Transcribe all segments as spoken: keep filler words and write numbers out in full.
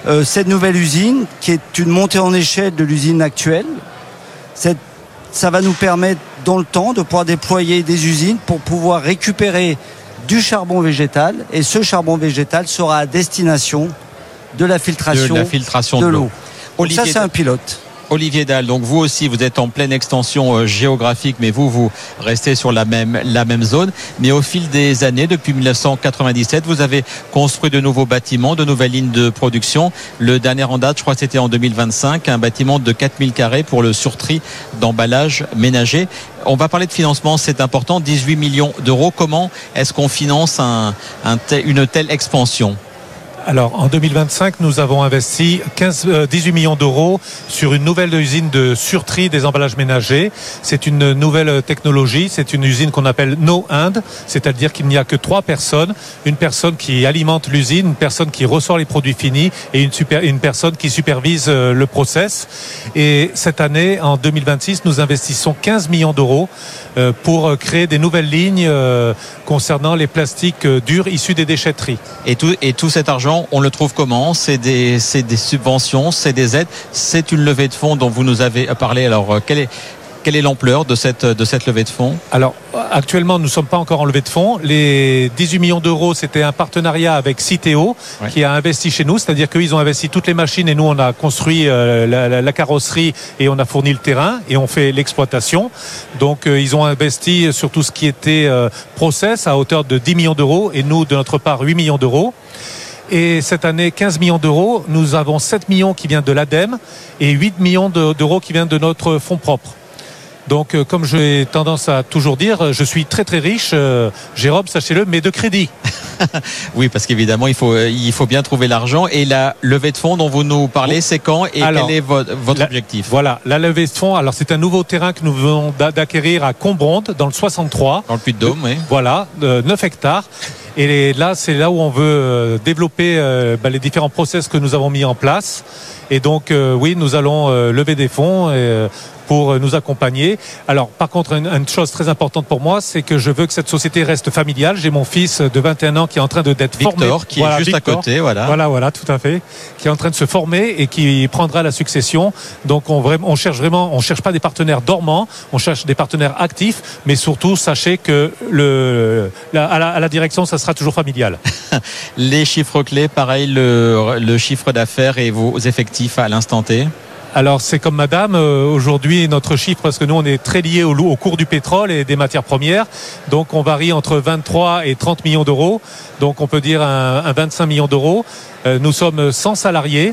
euh, cette nouvelle usine, qui est une montée en échelle de l'usine actuelle, cette, ça va nous permettre dans le temps de pouvoir déployer des usines pour pouvoir récupérer du charbon végétal, et ce charbon végétal sera à destination de la filtration de, la filtration de, de l'eau. l'eau. Olivier, ça, c'est un pilote. Olivier Dalle, donc vous aussi, vous êtes en pleine extension euh, géographique, mais vous, vous restez sur la même, la même zone. Mais au fil des années, depuis dix-neuf cent quatre-vingt-dix-sept, vous avez construit de nouveaux bâtiments, de nouvelles lignes de production. Le dernier en date, je crois que c'était en deux mille vingt-cinq, un bâtiment de quatre mille carrés pour le surtri d'emballage ménager. On va parler de financement, c'est important, dix-huit millions d'euros. Comment est-ce qu'on finance un, un tel, une telle expansion ? Alors, en deux mille vingt-cinq, nous avons investi quinze, euh, dix-huit millions d'euros sur une nouvelle usine de surtri des emballages ménagers. C'est une nouvelle technologie. C'est une usine qu'on appelle No Hand, c'est-à-dire qu'il n'y a que trois personnes. Une personne qui alimente l'usine, une personne qui ressort les produits finis et une, super, une personne qui supervise euh, le process. Et cette année, en deux mille vingt-six, nous investissons quinze millions d'euros euh, pour créer des nouvelles lignes euh, concernant les plastiques euh, durs issus des déchetteries. Et tout, et tout cet argent, on le trouve comment ? C'est des, c'est des subventions, c'est des aides, c'est une levée de fonds dont vous nous avez parlé. Alors, quelle est, quelle est l'ampleur de cette, de cette levée de fonds ? Alors, actuellement, nous ne sommes pas encore en levée de fonds. Les dix-huit millions d'euros, c'était un partenariat avec Citeo, ouais, qui a investi chez nous. C'est-à-dire qu'ils ont investi toutes les machines et nous, on a construit euh, la, la, la carrosserie et on a fourni le terrain et on fait l'exploitation. Donc, euh, ils ont investi sur tout ce qui était euh, process à hauteur de dix millions d'euros et nous, de notre part, huit millions d'euros. Et cette année, quinze millions d'euros. Nous avons sept millions qui viennent de l'ADEME et huit millions d'euros qui viennent de notre fonds propre. Donc, comme j'ai tendance à toujours dire, je suis très très riche, euh, Jérôme, sachez-le, mais de crédit. Oui, parce qu'évidemment, il faut, il faut bien trouver l'argent. Et la levée de fonds dont vous nous parlez, c'est quand et alors, quel est votre, votre la, objectif ? Voilà, la levée de fonds, alors c'est un nouveau terrain que nous venons d'acquérir à Combronde, dans le soixante-trois. Dans le Puy-de-Dôme, oui. Voilà, de neuf hectares. Et là, c'est là où on veut développer euh, bah, les différents process que nous avons mis en place. Et donc, euh, oui, nous allons euh, lever des fonds et, euh, pour nous accompagner. Alors, par contre, une, une chose très importante pour moi, c'est que je veux que cette société reste familiale. J'ai mon fils de vingt et un ans qui est en train de d'être Victor, formé. Victor, qui voilà, est juste Victor, à côté, voilà. Voilà, voilà, tout à fait. Qui est en train de se former et qui prendra la succession. Donc, on, on cherche vraiment, on cherche pas des partenaires dormants, on cherche des partenaires actifs, mais surtout, sachez que le, la, à, la, à la direction, ça sera toujours familial. Les chiffres clés, pareil, le, le chiffre d'affaires et vos effectifs à l'instant T. Alors c'est comme madame, euh, aujourd'hui notre chiffre, parce que nous on est très liés au, au cours du pétrole et des matières premières, donc on varie entre vingt-trois et trente millions d'euros, donc on peut dire un, un vingt-cinq millions d'euros. Euh, nous sommes cent salariés.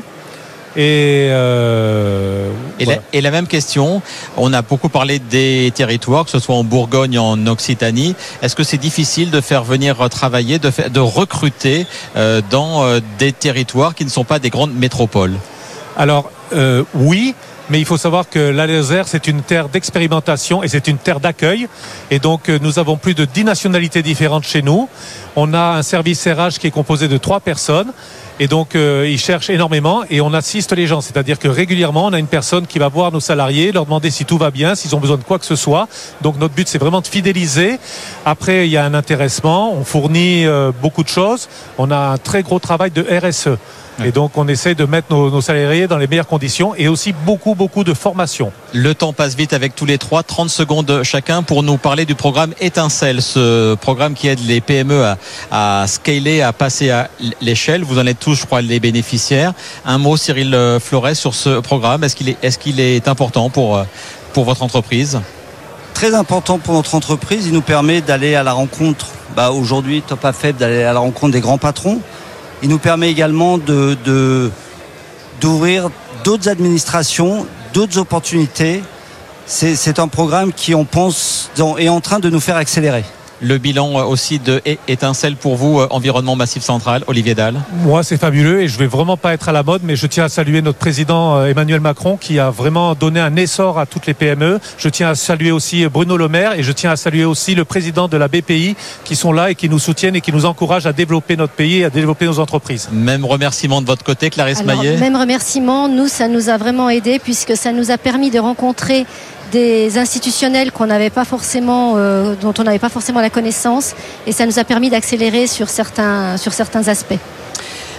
Et, euh, et, voilà. la, et la même question, on a beaucoup parlé des territoires, que ce soit en Bourgogne, en Occitanie. Est-ce que c'est difficile de faire venir travailler, de, faire, de recruter euh, dans euh, des territoires qui ne sont pas des grandes métropoles ? Alors euh, oui, mais il faut savoir que la Lozère, c'est une terre d'expérimentation et c'est une terre d'accueil. Et donc nous avons plus de dix nationalités différentes chez nous. On a un service R H qui est composé de trois personnes. Et donc, euh, ils cherchent énormément et on assiste les gens. C'est-à-dire que régulièrement, on a une personne qui va voir nos salariés, leur demander si tout va bien, s'ils ont besoin de quoi que ce soit. Donc, notre but, c'est vraiment de fidéliser. Après, il y a un intéressement. On fournit euh, beaucoup de choses. On a un très gros travail de R S E. Et donc, on essaie de mettre nos, nos salariés dans les meilleures conditions et aussi beaucoup, beaucoup de formation. Le temps passe vite avec tous les trois. trente secondes chacun pour nous parler du programme Étincelle, ce programme qui aide les P M E à, à scaler, à passer à l'échelle. Vous en êtes tous, je crois, les bénéficiaires. Un mot, Cyril Flores, sur ce programme. Est-ce qu'il est, est-ce qu'il est important pour, pour votre entreprise ? Très important pour notre entreprise. Il nous permet d'aller à la rencontre, bah, aujourd'hui, Top A F E B, d'aller à la rencontre des grands patrons. Il nous permet également de, de, d'ouvrir d'autres administrations, d'autres opportunités. C'est, c'est un programme qui, on pense, est en train de nous faire accélérer. Le bilan aussi de Étincelle pour vous, environnement Massif Central, Olivier Dalle. Moi, c'est fabuleux et je vais vraiment pas être à la mode, mais je tiens à saluer notre président Emmanuel Macron qui a vraiment donné un essor à toutes les P M E. Je tiens à saluer aussi Bruno Le Maire et je tiens à saluer aussi le président de la B P I qui sont là et qui nous soutiennent et qui nous encouragent à développer notre pays et à développer nos entreprises. Même remerciement de votre côté, Clarisse Alors, Maillet. Même remerciement, nous, ça nous a vraiment aidé puisque ça nous a permis de rencontrer des institutionnels qu'on n'avait pas forcément, euh, dont on n'avait pas forcément la connaissance, et ça nous a permis d'accélérer sur certains, sur certains aspects.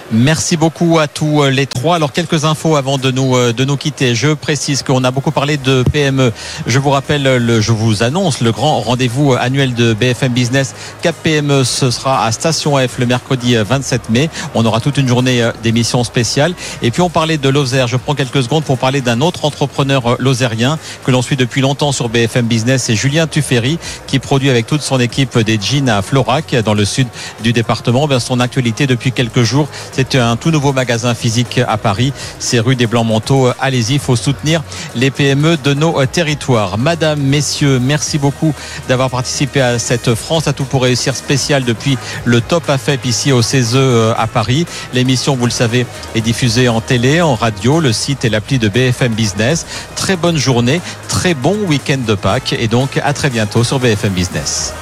Merci beaucoup à tous les trois. Alors quelques infos avant de nous de nous quitter. Je précise qu'on a beaucoup parlé de P M E. Je vous rappelle, le, je vous annonce le grand rendez-vous annuel de B F M Business Cap P M E. Ce sera à Station F le mercredi vingt-sept mai. On aura toute une journée d'émission spéciale. Et puis on parlait de Lozère. Je prends quelques secondes pour parler d'un autre entrepreneur lozérien que l'on suit depuis longtemps sur B F M Business. C'est Julien Tuffery qui produit avec toute son équipe des jeans à Florac dans le sud du département. Bien, son actualité depuis quelques jours, c'est un tout nouveau magasin physique à Paris. C'est rue des Blancs-Manteaux. Allez-y, il faut soutenir les P M E de nos territoires. Madame, messieurs, merci beaucoup d'avoir participé à cette France à tout pour réussir spéciale depuis le Top A F E P ici au C E S E à Paris. L'émission, vous le savez, est diffusée en télé, en radio, le site et l'appli de B F M Business. Très bonne journée, très bon week-end de Pâques et donc à très bientôt sur B F M Business.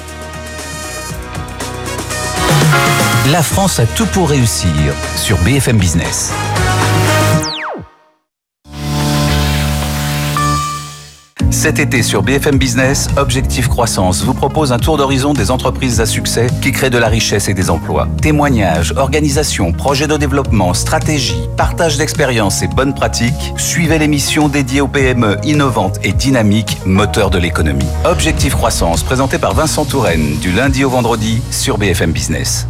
La France a tout pour réussir sur B F M Business. Cet été sur B F M Business, Objectif Croissance vous propose un tour d'horizon des entreprises à succès qui créent de la richesse et des emplois. Témoignages, organisation, projets de développement, stratégie, partage d'expériences et bonnes pratiques. Suivez l'émission dédiée aux P M E innovantes et dynamiques, moteurs de l'économie. Objectif Croissance, présenté par Vincent Touraine, du lundi au vendredi sur B F M Business.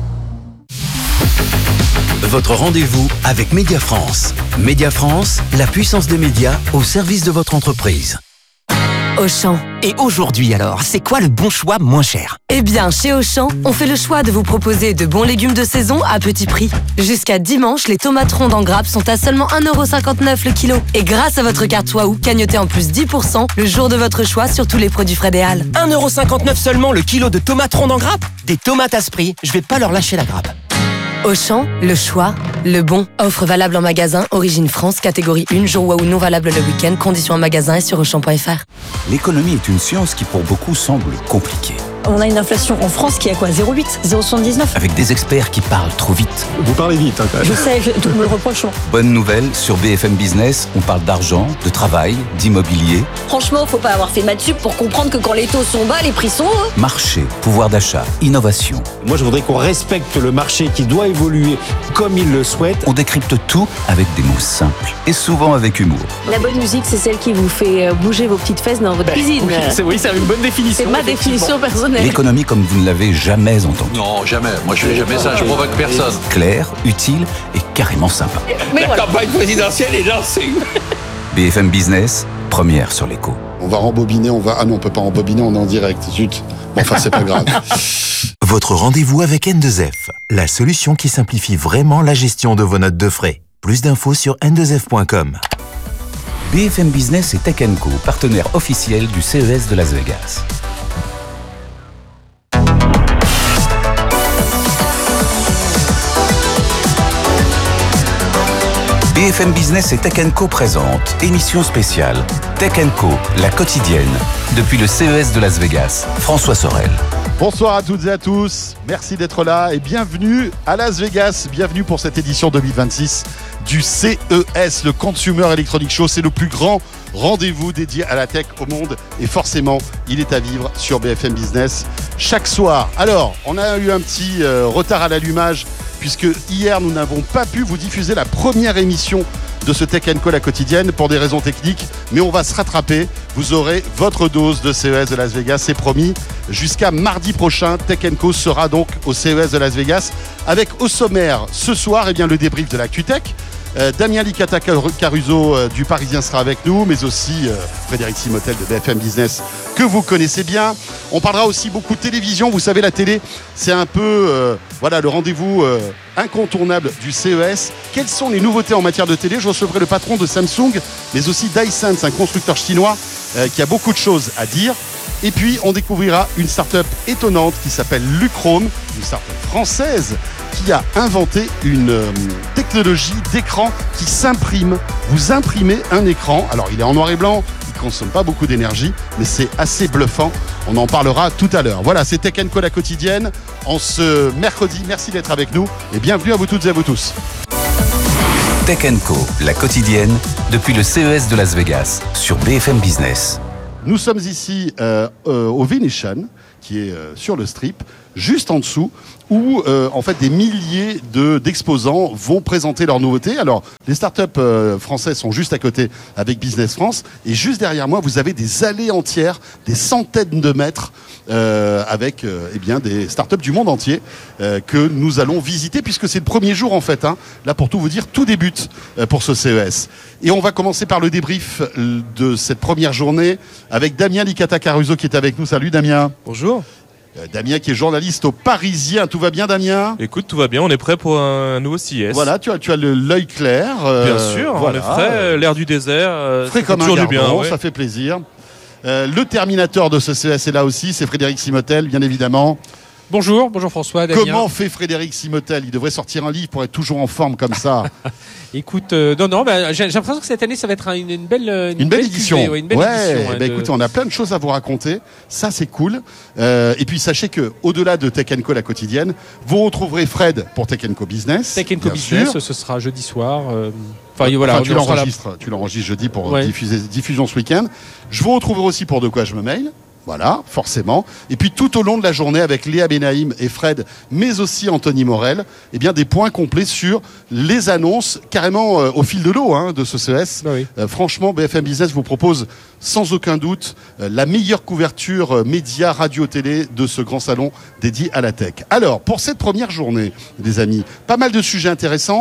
Votre rendez-vous avec Média France. Média France, la puissance des médias au service de votre entreprise. Auchan. Et aujourd'hui alors, c'est quoi le bon choix moins cher ? Eh bien, chez Auchan, on fait le choix de vous proposer de bons légumes de saison à petit prix. Jusqu'à dimanche, les tomates rondes en grappe sont à seulement un euro cinquante-neuf le kilo. Et grâce à votre carte Waouh, cagnotez en plus dix pour cent le jour de votre choix sur tous les produits Fred et Al. un euro cinquante-neuf seulement le kilo de tomates rondes en grappe ? Des tomates à ce prix, je vais pas leur lâcher la grappe. Auchan, le choix, le bon. Offre valable en magasin, Origine France, catégorie un, jour Waouh non valable le week-end, conditions en magasin et sur auchan point f r. L'économie est une science qui pour beaucoup semble compliquée. On a une inflation en France qui est à quoi ? zéro virgule huit, zéro virgule soixante-dix-neuf. Avec des experts qui parlent trop vite. Vous parlez vite, hein, quand même. Je sais, je, tout me le reproche. Bonne nouvelle, sur B F M Business, on parle d'argent, de travail, d'immobilier. Franchement, faut pas avoir fait maths sup pour comprendre que quand les taux sont bas, les prix sont hauts. Marché, pouvoir d'achat, innovation. Moi, je voudrais qu'on respecte le marché qui doit évoluer comme il le souhaite. On décrypte tout avec des mots simples et souvent avec humour. La bonne musique, c'est celle qui vous fait bouger vos petites fesses dans votre cuisine. Oui, c'est, oui, c'est une bonne définition. C'est ma définition personnelle. L'économie comme vous ne l'avez jamais entendue. Non, jamais. Moi, je fais jamais ça. Je provoque personne. Claire, utile et carrément sympa. Mais La voilà. campagne présidentielle est lancée. B F M Business, première sur l'écho. On va rembobiner, on va... Ah non, on peut pas rembobiner, on est en direct. Zut. Bon, enfin, c'est pas grave. Votre rendez-vous avec N deux F, la solution qui simplifie vraiment la gestion de vos notes de frais. Plus d'infos sur N deux F point com. B F M Business et Tech and Co, partenaire officiel du C E S de Las Vegas. B F M Business et Tech and Co présente émission spéciale Tech and Co, la quotidienne, depuis le C E S de Las Vegas. François Sorel. Bonsoir à toutes et à tous. Merci d'être là et bienvenue à Las Vegas. Bienvenue pour cette édition deux mille vingt-six du C E S, le Consumer Electronics Show. C'est le plus grand rendez-vous dédié à la tech au monde et forcément, il est à vivre sur B F M Business chaque soir. Alors, on a eu un petit euh, retard à l'allumage puisque hier, nous n'avons pas pu vous diffuser la première émission de ce Tech and Co, la quotidienne, pour des raisons techniques, mais on va se rattraper. Vous aurez votre dose de C E S de Las Vegas, c'est promis. Jusqu'à mardi prochain, Tech and Co sera donc au C E S de Las Vegas, avec au sommaire ce soir eh bien, le débrief de l'ActuTech. Euh, Damien Licata Caruso euh, du Parisien sera avec nous, mais aussi euh, Frédéric Simotel de B F M Business que vous connaissez bien. On parlera aussi beaucoup de télévision. Vous savez, la télé, c'est un peu euh, voilà, le rendez-vous euh, incontournable du C E S. Quelles sont les nouveautés en matière de télé ? Je recevrai le patron de Samsung, mais aussi d'Hisense, un constructeur chinois euh, qui a beaucoup de choses à dire. Et puis, on découvrira une start-up étonnante qui s'appelle Luchrome, une start-up française qui a inventé une euh, technologie d'écran qui s'imprime. Vous imprimez un écran. Alors, il est en noir et blanc, il ne consomme pas beaucoup d'énergie, mais c'est assez bluffant. On en parlera tout à l'heure. Voilà, c'est Tech and Co, la quotidienne. En ce mercredi, merci d'être avec nous et bienvenue à vous toutes et à vous tous. Tech and Co, la quotidienne, depuis le C E S de Las Vegas, sur B F M Business. Nous sommes ici euh, euh, au Venetian, qui est euh, sur le Strip. juste en dessous, où euh, en fait des milliers de, d'exposants vont présenter leurs nouveautés. Alors les startups euh, françaises sont juste à côté avec Business France, et juste derrière moi vous avez des allées entières, des centaines de mètres euh, avec euh, eh bien des startups du monde entier euh, que nous allons visiter, puisque c'est le premier jour en fait. Hein. Là, pour tout vous dire, tout débute euh, pour ce C E S. Et on va commencer par le débrief de cette première journée avec Damien Licata-Caruso qui est avec nous. Salut Damien. Bonjour. Euh, Damien qui est journaliste au Parisien. Tout va bien Damien ? Écoute, tout va bien, on est prêt pour un nouveau C E S. Voilà, tu as, tu as le, l'œil clair. Euh, bien sûr, voilà. On est frais, l'air du désert. Euh, frais comme un gardon, bien, ouais. Ça fait plaisir. Euh, le terminateur de ce C E S est là aussi, c'est Frédéric Simotel, bien évidemment. Bonjour, bonjour François, Damien. Comment fait Frédéric Simotel ? Il devrait sortir un livre pour être toujours en forme comme ça. Écoute, euh, non, non, bah, j'ai, j'ai l'impression que cette année, ça va être une, une belle, une, une belle, belle édition. Cuvée, ouais, une belle ouais, édition. Hein, bah, de... écoutez, on a plein de choses à vous raconter. Ça, c'est cool. Euh, et puis, sachez que au-delà de Tech and Co, la quotidienne, vous retrouverez Fred pour Tech and Co Business. Tech and Co Business, sûr. Ce sera jeudi soir. Euh... Enfin, voilà, enfin, tu, l'enregistres, la... tu l'enregistres jeudi pour ouais. diffuser, diffusion ce week-end. Je vous retrouverai aussi pour De quoi je me mail. Voilà, forcément. Et puis tout au long de la journée, avec Léa Benaïm et Fred, mais aussi Anthony Morel, eh bien des points complets sur les annonces, carrément euh, au fil de l'eau hein, de ce C E S. Bah oui. euh, franchement, B F M Business vous propose sans aucun doute euh, la meilleure couverture euh, média, radio, télé de ce grand salon dédié à la tech. Alors, pour cette première journée, les amis, pas mal de sujets intéressants.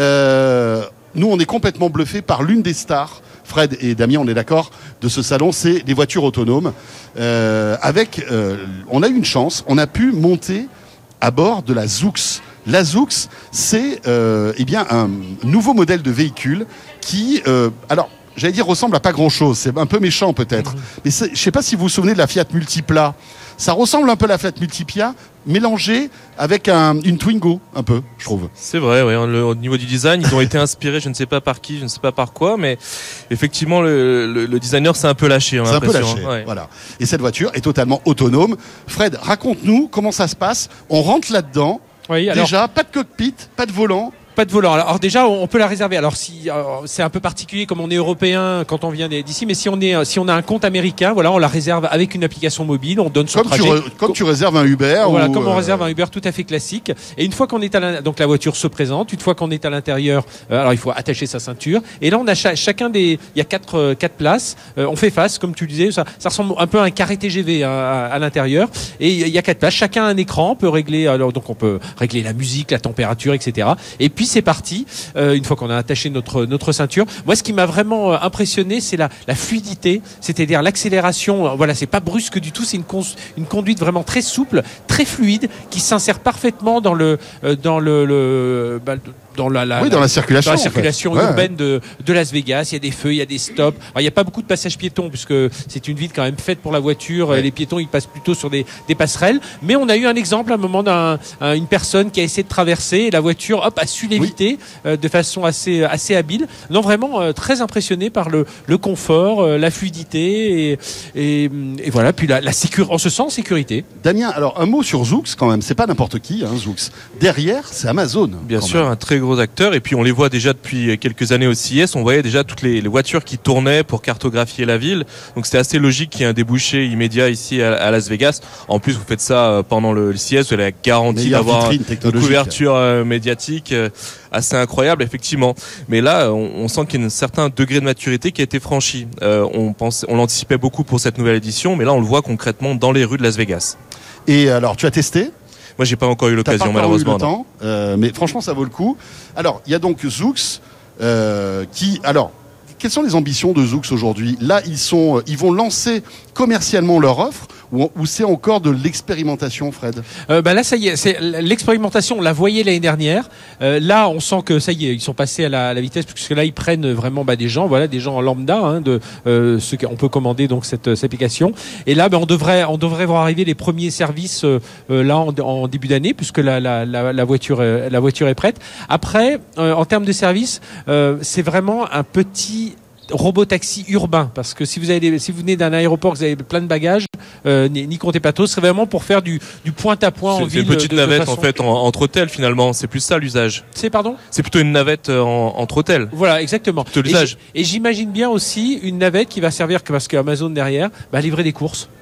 Euh, nous, on est complètement bluffés par l'une des stars. Fred et Damien, on est d'accord, de ce salon, c'est les voitures autonomes. Euh, avec, euh, on a eu une chance, on a pu monter à bord de la Zoox. La Zoox, c'est euh, eh bien un nouveau modèle de véhicule qui, euh, alors, j'allais dire, ressemble à pas grand-chose. C'est un peu méchant peut-être. Mmh. Mais je ne sais pas si vous vous souvenez de la Fiat Multipla. Ça ressemble un peu à la Fiat Multipla, mélangée avec un, une Twingo, un peu, je trouve. C'est vrai, ouais, le, au niveau du design, ils ont été inspirés, je ne sais pas par qui, je ne sais pas par quoi, mais effectivement, le, le, le designer s'est un peu lâché. Hein, c'est un peu lâché, ouais. Voilà. Et cette voiture est totalement autonome. Fred, raconte-nous comment ça se passe. On rentre là-dedans. Oui, alors... Déjà, pas de cockpit, pas de volant. Pas de volant. Alors déjà, on peut la réserver. Alors si alors, c'est un peu particulier comme on est européen quand on vient d'ici, mais si on est si on a un compte américain, voilà, on la réserve avec une application mobile. On donne son comme trajet. Tu re, comme tu réserves un Uber. Voilà, ou comme on euh... réserve un Uber tout à fait classique. Et une fois qu'on est à l'intérieur, donc la voiture se présente. Une fois qu'on est à l'intérieur, euh, alors il faut attacher sa ceinture. Et là, on a cha- chacun des, il y a quatre euh, quatre places. Euh, on fait face, comme tu le disais, ça, ça ressemble un peu à un carré T G V hein, à, à l'intérieur. Et il y a quatre places. Chacun a un écran. On peut régler. Alors donc on peut régler la musique, la température, et cetera. Et puis c'est parti. Euh, une fois qu'on a attaché notre notre ceinture. Moi, ce qui m'a vraiment euh, impressionné, c'est la la fluidité, c'est-à-dire l'accélération. Euh, voilà, c'est pas brusque du tout, c'est une con- une conduite vraiment très souple, très fluide, qui s'insère parfaitement dans le euh, dans le, le bah, dans la, la, oui, dans la circulation, dans la circulation en fait. urbaine ouais. de, de Las Vegas. Il y a des feux, il y a des stops. Alors, il n'y a pas beaucoup de passages piétons puisque c'est une ville quand même faite pour la voiture. Ouais. Les piétons, ils passent plutôt sur des, des passerelles. Mais on a eu un exemple à un moment d'une un, personne qui a essayé de traverser et la voiture, hop, a su l'éviter oui. euh, de façon assez assez habile. Non, vraiment euh, très impressionné par le, le confort, euh, la fluidité et, et, et voilà. Puis la, la sécurité, on se sent en sécurité. Damien, alors un mot sur Zoox quand même. C'est pas n'importe qui, hein, Zoox. Derrière, c'est Amazon. Bien sûr, même. Un très gros acteurs et puis on les voit déjà depuis quelques années au C E S, on voyait déjà toutes les, les voitures qui tournaient pour cartographier la ville, donc c'était assez logique qu'il y ait un débouché immédiat ici à, à Las Vegas. En plus vous faites ça pendant le, le C E S, vous avez la garantie d'avoir une couverture euh, médiatique euh, assez incroyable effectivement, mais là on, on sent qu'il y a un certain degré de maturité qui a été franchi. Euh, on pense, on l'anticipait beaucoup pour cette nouvelle édition, mais là on le voit concrètement dans les rues de Las Vegas. Et alors tu as testé ? Moi, j'ai pas encore eu l'occasion, T'as pas malheureusement. Eu le temps, euh, mais franchement, ça vaut le coup. Alors, il y a donc Zoox euh, qui. Alors, quelles sont les ambitions de Zoox aujourd'hui ? Là, ils sont, ils vont lancer commercialement leur offre. Ou, ou c'est encore de l'expérimentation, Fred ? euh, bah Là, ça y est, c'est l'expérimentation. On la voyait l'année dernière. Euh, là, on sent que ça y est, ils sont passés à la, à la vitesse, puisque là, ils prennent vraiment bah, des gens, voilà, des gens en lambda, hein, de euh, ceux qu'on peut commander donc cette, cette application. Et là, bah, on devrait, on devrait voir arriver les premiers services euh, là en, en début d'année, puisque la, la, la, la voiture, euh, la voiture est prête. Après, euh, en termes de services, euh, c'est vraiment un petit robotaxi urbain, parce que si vous avez des, si vous venez d'un aéroport, vous avez plein de bagages, euh, n'y comptez pas trop. Ce serait vraiment pour faire du, du point à point en ville. C'est une petite de, navette de façon... en fait en, entre hôtels finalement. C'est plus ça l'usage. C'est pardon. C'est plutôt une navette en, entre hôtels. Voilà, exactement. Plutôt l'usage. Et j'imagine bien aussi une navette qui va servir, parce qu'Amazon derrière va livrer des courses.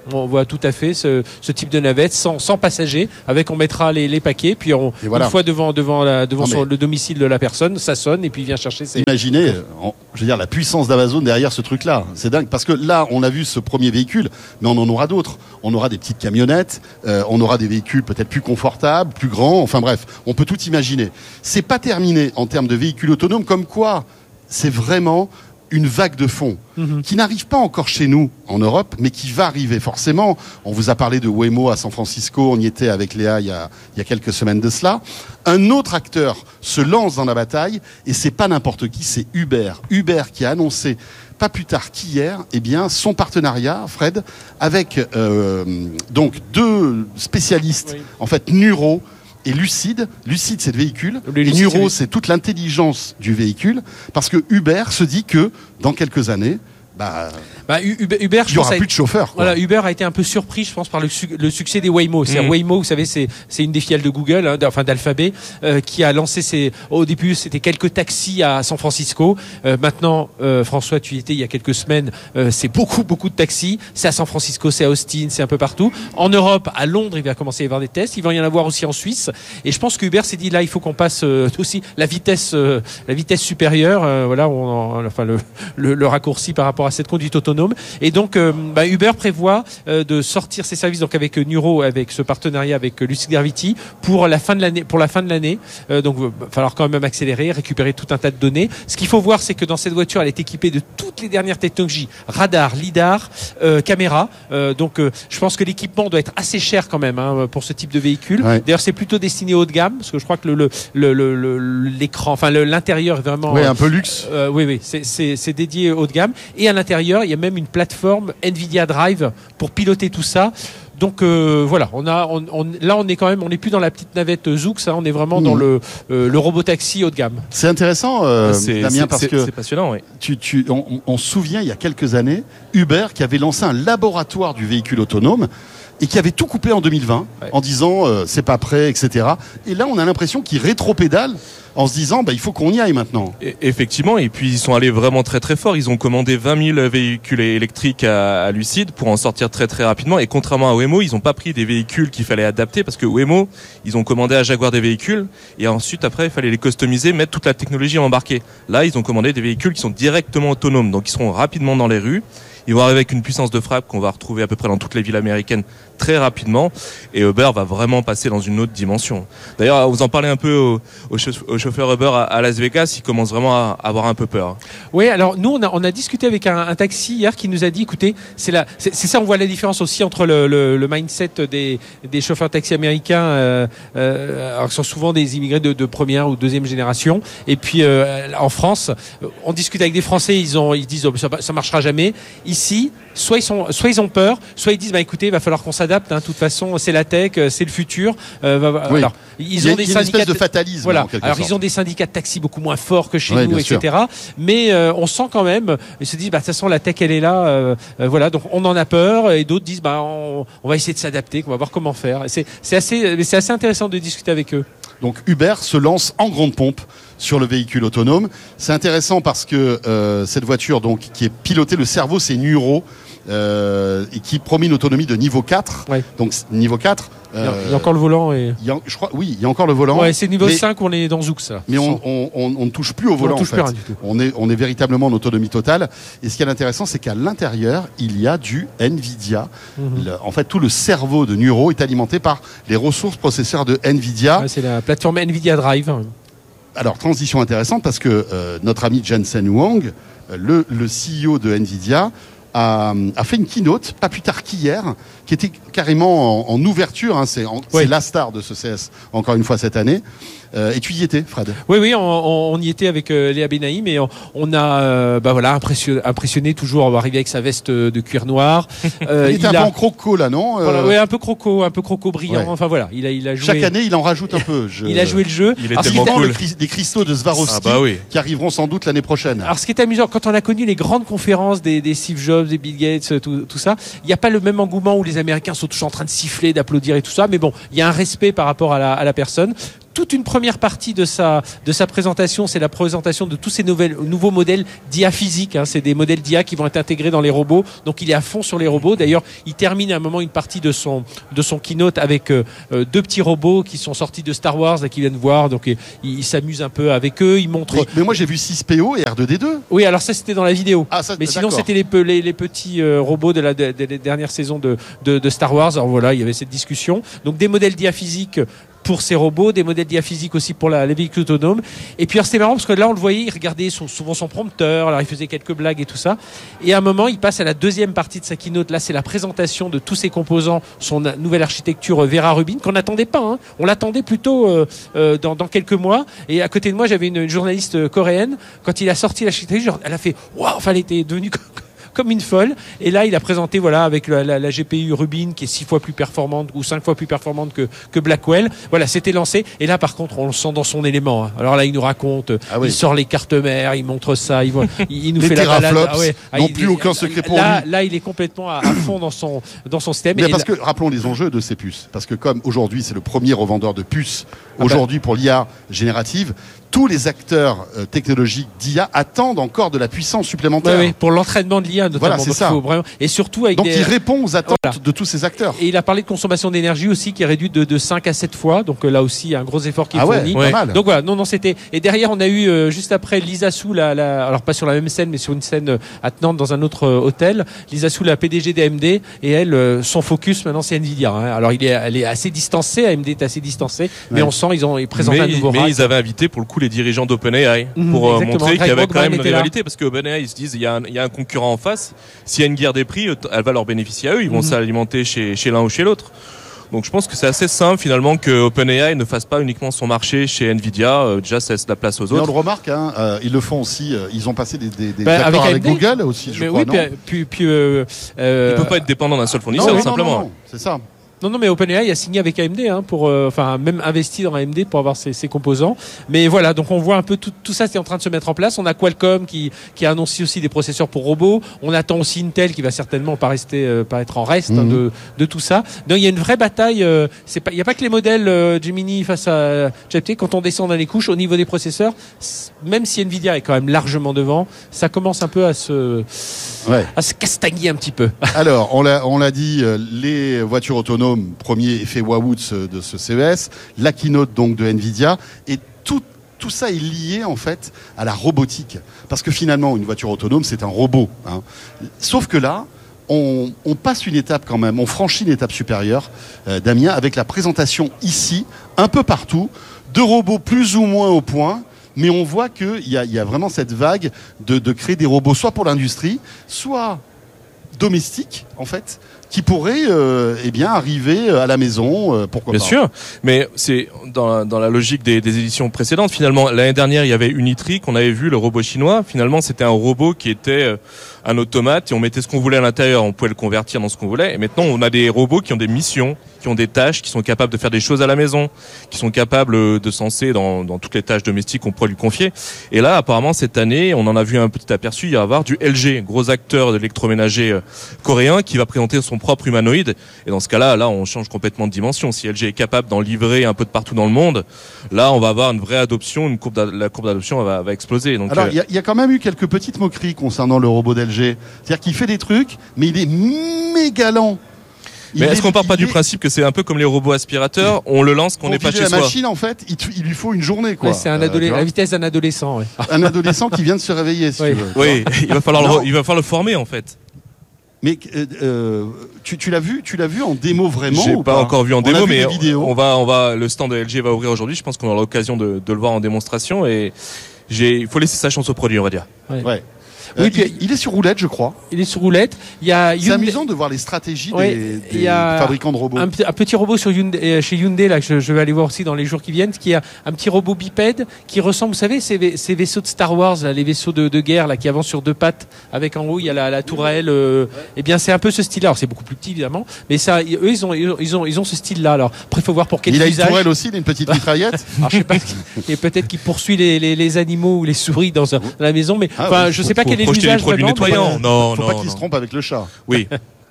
On voit tout à fait ce, ce type de navette sans, sans passagers. Avec, on mettra les, les paquets, puis on, voilà. une fois devant, devant, la, devant non, son, le domicile de la personne, ça sonne et puis il vient chercher ses. Imaginez, en, je veux dire, la puissance d'Amazon derrière ce truc-là. C'est dingue. Parce que là, on a vu ce premier véhicule, mais on en aura d'autres. On aura des petites camionnettes, euh, on aura des véhicules peut-être plus confortables, plus grands. Enfin bref, on peut tout imaginer. C'est pas terminé en termes de véhicules autonomes, comme quoi c'est vraiment une vague de fond mmh. qui n'arrive pas encore chez nous en Europe, mais qui va arriver forcément. On vous a parlé de Waymo à San Francisco, on y était avec Léa il y a, il y a quelques semaines de cela. Un autre acteur se lance dans la bataille, et c'est pas n'importe qui, c'est Uber. Uber qui a annoncé pas plus tard qu'hier, eh bien, son partenariat, Fred, avec euh, donc deux spécialistes, oui. en fait, Nuro et Lucide. Lucide, c'est le véhicule. Le et Nuro, c'est toute l'intelligence du véhicule. Parce que Uber se dit que, dans quelques années, bah, bah Uber, Uber il n'y aura plus de chauffeurs. Voilà, Uber a été un peu surpris, je pense, par le, su- le succès des Waymo. C'est mmh. Waymo, vous savez, c'est, c'est une des filiales de Google, hein, enfin d'Alphabet, euh, qui a lancé ses. Au début, c'était quelques taxis à San Francisco. Euh, maintenant, euh, François, tu y étais il y a quelques semaines. Euh, c'est beaucoup, beaucoup de taxis. C'est à San Francisco, c'est à Austin, c'est un peu partout. En Europe, à Londres, il va commencer à y avoir des tests. Il va y en avoir aussi en Suisse. Et je pense que Uber s'est dit là, il faut qu'on passe euh, aussi la vitesse, euh, la vitesse supérieure. Euh, voilà, on en, enfin le, le, le raccourci par rapport à cette conduite autonome. Et donc euh, bah, Uber prévoit euh, de sortir ses services donc avec Nuro, avec ce partenariat avec euh, Lucid Gravity pour la fin de l'année. Pour la fin de l'année, euh, donc il va falloir quand même accélérer, récupérer tout un tas de données. Ce qu'il faut voir, c'est que dans cette voiture, elle est équipée de toutes les dernières technologies, radar, lidar, euh, caméra. Euh, donc euh, je pense que l'équipement doit être assez cher quand même hein, pour ce type de véhicule. Ouais. D'ailleurs, c'est plutôt destiné haut de gamme parce que je crois que le, le, le, le, le l'écran, enfin le, l'intérieur est vraiment. Oui, un peu luxe. Euh, oui, oui, c'est, c'est, c'est dédié haut de gamme. Et à l'intérieur, il y a même une plateforme Nvidia Drive pour piloter tout ça. Donc euh, voilà, on a, on, on, là on est quand même, on n'est plus dans la petite navette Zoox, hein, on est vraiment mmh. dans le, euh, le robotaxi haut de gamme. C'est intéressant, euh, c'est, Damien, c'est, parce c'est, que c'est passionnant, oui. Tu, tu, on, on se souvient il y a quelques années, Uber qui avait lancé un laboratoire du véhicule autonome et qui avait tout coupé en deux mille vingt ouais. en disant euh, c'est pas prêt, et cetera. Et là, on a l'impression qu'ils rétropédalent en se disant bah, il faut qu'on y aille maintenant. Et, effectivement, et puis ils sont allés vraiment très très fort. Ils ont commandé vingt mille véhicules électriques à, à Lucid pour en sortir très très rapidement. Et contrairement à Waymo, ils n'ont pas pris des véhicules qu'il fallait adapter parce que Waymo, ils ont commandé à Jaguar des véhicules et ensuite après il fallait les customiser, mettre toute la technologie embarquée. Là, ils ont commandé des véhicules qui sont directement autonomes, donc ils seront rapidement dans les rues. Ils vont arriver avec une puissance de frappe qu'on va retrouver à peu près dans toutes les villes américaines très rapidement. Et Uber va vraiment passer dans une autre dimension. D'ailleurs, vous en parlez un peu au, au, chauff- au chauffeur Uber à, à Las Vegas, il commence vraiment à, à avoir un peu peur. Oui, alors nous, on a, on a discuté avec un, un taxi hier qui nous a dit, écoutez, c'est, la, c'est, c'est ça, on voit la différence aussi entre le, le, le mindset des, des chauffeurs taxi américains, euh, euh, alors qui sont souvent des immigrés de, de première ou deuxième génération. Et puis euh, en France, on discute avec des Français, ils, ont, ils disent, oh, ça, ça marchera jamais. Ici, soit ils, sont, soit ils ont peur, soit ils disent bah, écoutez, il va falloir qu'on s'adapte. Hein, de toute façon, c'est la tech, c'est le futur. Euh, bah, oui. Alors, ils il y a, ont des il y a une syndicats espèce de fatalisme. Voilà. Alors, sorte. ils ont des syndicats de taxi beaucoup moins forts que chez ouais, nous, et cetera. Sûr. Mais euh, on sent quand même, ils se disent bah, de toute façon, la tech, elle est là. Euh, euh, voilà, donc on en a peur. Et d'autres disent bah, on, on va essayer de s'adapter, on va voir comment faire. Et c'est, c'est, assez, c'est assez intéressant de discuter avec eux. Donc Uber se lance en grande pompe sur le véhicule autonome. C'est intéressant parce que euh, cette voiture donc qui est pilotée, le cerveau c'est Nuro euh, et qui promet une autonomie de niveau quatre. Ouais. Donc niveau quatre. Euh, il y a encore le volant et. Il y a, je crois, oui, il y a encore le volant. Ouais, c'est niveau mais, cinq, on est dans Zoox. Là. Mais on, on, on, on ne touche plus au volant. On ne touche en fait. Plus rien du tout. On est, on est véritablement en autonomie totale. Et ce qui est intéressant, c'est qu'à l'intérieur, il y a du Nvidia. Mm-hmm. Le, en fait, tout le cerveau de Nuro est alimenté par les ressources processeurs de Nvidia. Ouais, c'est la plateforme Nvidia Drive. Alors, transition intéressante parce que euh, notre ami Jensen Huang, le, le C E O de Nvidia, a, a fait une keynote, pas plus tard qu'hier, qui était carrément en, en ouverture. Hein, c'est, en, oui. c'est la star de ce C E S, encore une fois cette année. Euh, et tu y étais, Fred? Oui, oui, on, on y était avec euh, Léa Benaïm et on, on a, euh, bah voilà, impressionné, impressionné toujours, on va arriver avec sa veste de cuir noir. Euh, il était il un a... peu en croco là, non? Voilà, euh... oui, un peu croco, un peu croco brillant. Ouais. Enfin voilà, il a, il a joué. Chaque année, il en rajoute un peu. Je... il a joué le jeu. Il est tellement cool. Les, les cristaux de Swarovski ah bah oui. qui arriveront sans doute l'année prochaine. Alors, ce qui est amusant, quand on a connu les grandes conférences des, des Steve Jobs, des Bill Gates, tout, tout ça, il n'y a pas le même engouement où les Américains sont toujours en train de siffler, d'applaudir et tout ça. Mais bon, il y a un respect par rapport à la, à la personne. toute une première partie de sa, de sa présentation, c'est la présentation de tous ces nouvelles, nouveaux modèles d'I A physique. Hein. C'est des modèles d'I A qui vont être intégrés dans les robots. Donc il est à fond sur les robots. D'ailleurs, il termine à un moment une partie de son, de son keynote avec euh, deux petits robots qui sont sortis de Star Wars, là, qui viennent voir. Donc il, il s'amuse un peu avec eux. Il montre. Mais, mais moi j'ai vu six P O et R deux D deux. Oui, alors ça c'était dans la vidéo. Ah, ça, mais sinon d'accord. c'était les, les, les petits euh, robots de la de, de, de dernière saison de, de, de Star Wars. Alors voilà, il y avait cette discussion. Donc des modèles d'I A physique pour ces robots, des modèles d'I A physique aussi pour la, les véhicules autonomes. Et puis alors c'était marrant parce que là on le voyait, il regardait son, souvent son prompteur, alors il faisait quelques blagues et tout ça. Et à un moment il passe à la deuxième partie de sa keynote. Là c'est la présentation de tous ses composants, son nouvelle architecture Vera Rubin qu'on n'attendait pas. Hein. On l'attendait plutôt euh, euh, dans, dans quelques mois. Et à côté de moi j'avais une, une journaliste coréenne. Quand il a sorti l'architecture, elle a fait waouh, enfin elle était devenue comme une folle. Et là, il a présenté, voilà, avec la, la, la G P U Rubin qui est six fois plus performante ou cinq fois plus performante que, que Blackwell. Voilà, c'était lancé. Et là, par contre, on le sent dans son élément. Hein. Alors là, il nous raconte, ah oui. il sort les cartes mères, il montre ça, il, voit, il, il nous les fait la balade. Ah ouais, non il, plus aucun secret pour là, lui. Là, il est complètement à, à fond dans son, dans son système. Mais et parce là, que, rappelons les enjeux de ces puces. Parce que comme aujourd'hui, c'est le premier revendeur de puces, aujourd'hui pour l'I A générative, tous les acteurs euh, technologiques d'I A attendent encore de la puissance supplémentaire. Oui, oui, pour l'entraînement de l'I A notamment. Voilà, c'est ça. Vraiment... Et surtout avec Donc des... il répond aux attentes voilà. de tous ces acteurs. Et il a parlé de consommation d'énergie aussi qui est réduite de, de cinq à sept fois. Donc euh, là aussi, il y a un gros effort qui est ah fourni. Ouais, pas mal. Donc voilà, non, non, c'était. Et derrière, on a eu euh, juste après Lisa Su, la, la... alors pas sur la même scène, mais sur une scène euh, attenante dans un autre euh, hôtel. Lisa Su, la P D G d'A M D, et elle, euh, son focus maintenant, c'est Nvidia. Hein. Alors il est, elle est assez distancée, A M D est assez distancée, mais ouais. on sent ils ont ils présentent mais, un nouveau. Mais rack. ils avaient invité pour le coup les dirigeants d'OpenAI mmh, pour euh, montrer qu'il y avait Greg quand même une était là. rivalité, parce que OpenAI ils se disent il y, a un, il y a un concurrent en face. S'il y a une guerre des prix, elle va leur bénéficier à eux. Ils vont mmh. s'alimenter chez, chez l'un ou chez l'autre. Donc je pense que c'est assez simple finalement que OpenAI ne fasse pas uniquement son marché chez Nvidia. Euh, déjà ça laisse la place aux autres. Mais on le remarque, hein, euh, ils le font aussi. Euh, ils ont passé des, des, des bah, accords avec, avec Google aussi, je mais crois. Oui, non puis, puis, puis euh, euh, ils peuvent pas être dépendants d'un seul fournisseur non, simplement. Non, non, non, c'est ça. Non, non, mais OpenAI a signé avec A M D, hein, pour, euh, enfin, même investi dans A M D pour avoir ses, ses composants. Mais voilà, donc on voit un peu tout, tout ça, c'est en train de se mettre en place. On a Qualcomm qui, qui a annoncé aussi des processeurs pour robots. On attend aussi Intel qui va certainement pas rester, euh, pas être en reste mmh. hein, de, de tout ça. Donc il y a une vraie bataille. Euh, c'est pas, il y a pas que les modèles euh, Gemini face à G P T. Quand on descend dans les couches au niveau des processeurs, même si Nvidia est quand même largement devant, ça commence un peu à se, ouais. à se castagner un petit peu. Alors, on l'a, on l'a dit, euh, les voitures autonomes. Premier effet waouh de ce, de ce C E S, la keynote donc de Nvidia, et tout, tout ça est lié en fait à la robotique. Parce que finalement, une voiture autonome, c'est un robot. Hein. Sauf que là, on, on passe une étape quand même, on franchit une étape supérieure, euh, Damien, avec la présentation ici, un peu partout, de robots plus ou moins au point. Mais on voit qu'il y a, y a vraiment cette vague de, de créer des robots, soit pour l'industrie, soit domestiques, en fait, qui pourraient euh, eh bien, arriver à la maison, euh, pourquoi Bien pas. sûr, mais c'est dans la, dans la logique des, des éditions précédentes. Finalement, l'année dernière, il y avait Unitree, qu'on avait vu, le robot chinois. Finalement, c'était un robot qui était un automate et on mettait ce qu'on voulait à l'intérieur, on pouvait le convertir dans ce qu'on voulait. Et maintenant, on a des robots qui ont des missions, qui ont des tâches, qui sont capables de faire des choses à la maison, qui sont capables de senser dans, dans toutes les tâches domestiques qu'on pourrait lui confier. Et là, apparemment, cette année, on en a vu un petit aperçu, il va y avoir du L G, gros acteur de l'électroménager coréen, qui va présenter son propre humanoïde. Et dans ce cas-là, là, on change complètement de dimension. Si L G est capable d'en livrer un peu de partout dans le monde, là, on va avoir une vraie adoption, une courbe la courbe d'adoption va, va exploser. Donc, alors, il euh... y, y a quand même eu quelques petites moqueries concernant le robot d'L G. C'est-à-dire qu'il fait des trucs, mais il est méga lent. Il mais est-ce qu'on part pas est... du principe que c'est un peu comme les robots aspirateurs, on le lance qu'on n'est pas chez la soi. La machine, en fait, il, il lui faut une journée, quoi. Ouais, c'est un adolé... euh, la vitesse d'un adolescent. Ouais. Un adolescent qui vient de se réveiller, si oui. tu veux. Oui, il va falloir le, il va falloir le former, en fait. Mais euh, tu, tu l'as vu, tu l'as vu en démo vraiment? J'ai ou pas, pas encore vu en on démo, mais on va, on va, le stand de L G va ouvrir aujourd'hui. Je pense qu'on aura l'occasion de, de le voir en démonstration et j'ai, il faut laisser sa chance au produit, on va dire. Ouais. ouais. Oui, euh, puis, il, il est sur roulette, je crois. Il est sur roulette. Il y a C'est Hyundai... amusant de voir les stratégies ouais, des, des il y a fabricants de robots. Un, un petit robot sur Hyundai, chez Hyundai là, que je, je vais aller voir aussi dans les jours qui viennent, qui est un petit robot bipède qui ressemble, vous savez, ces, ces vaisseaux de Star Wars, là, les vaisseaux de, de guerre là, qui avancent sur deux pattes, avec en haut il y a la, la tourelle. Euh, eh bien, c'est un peu ce style-là. Alors, c'est beaucoup plus petit évidemment, mais ça, eux, ils ont, ils ont, ils ont ce style-là. Alors, après, il faut voir pour quel il usage. Il a une tourelle aussi, il a une petite mitraillette. Alors, je sais pas. Et peut-être qu'il poursuit les, les, les animaux ou les souris dans, dans la maison, mais ah, enfin, oui, je faut, sais pas quel est l'usage. Non, faut non, pas qu'il non. se trompe avec le chat. Oui.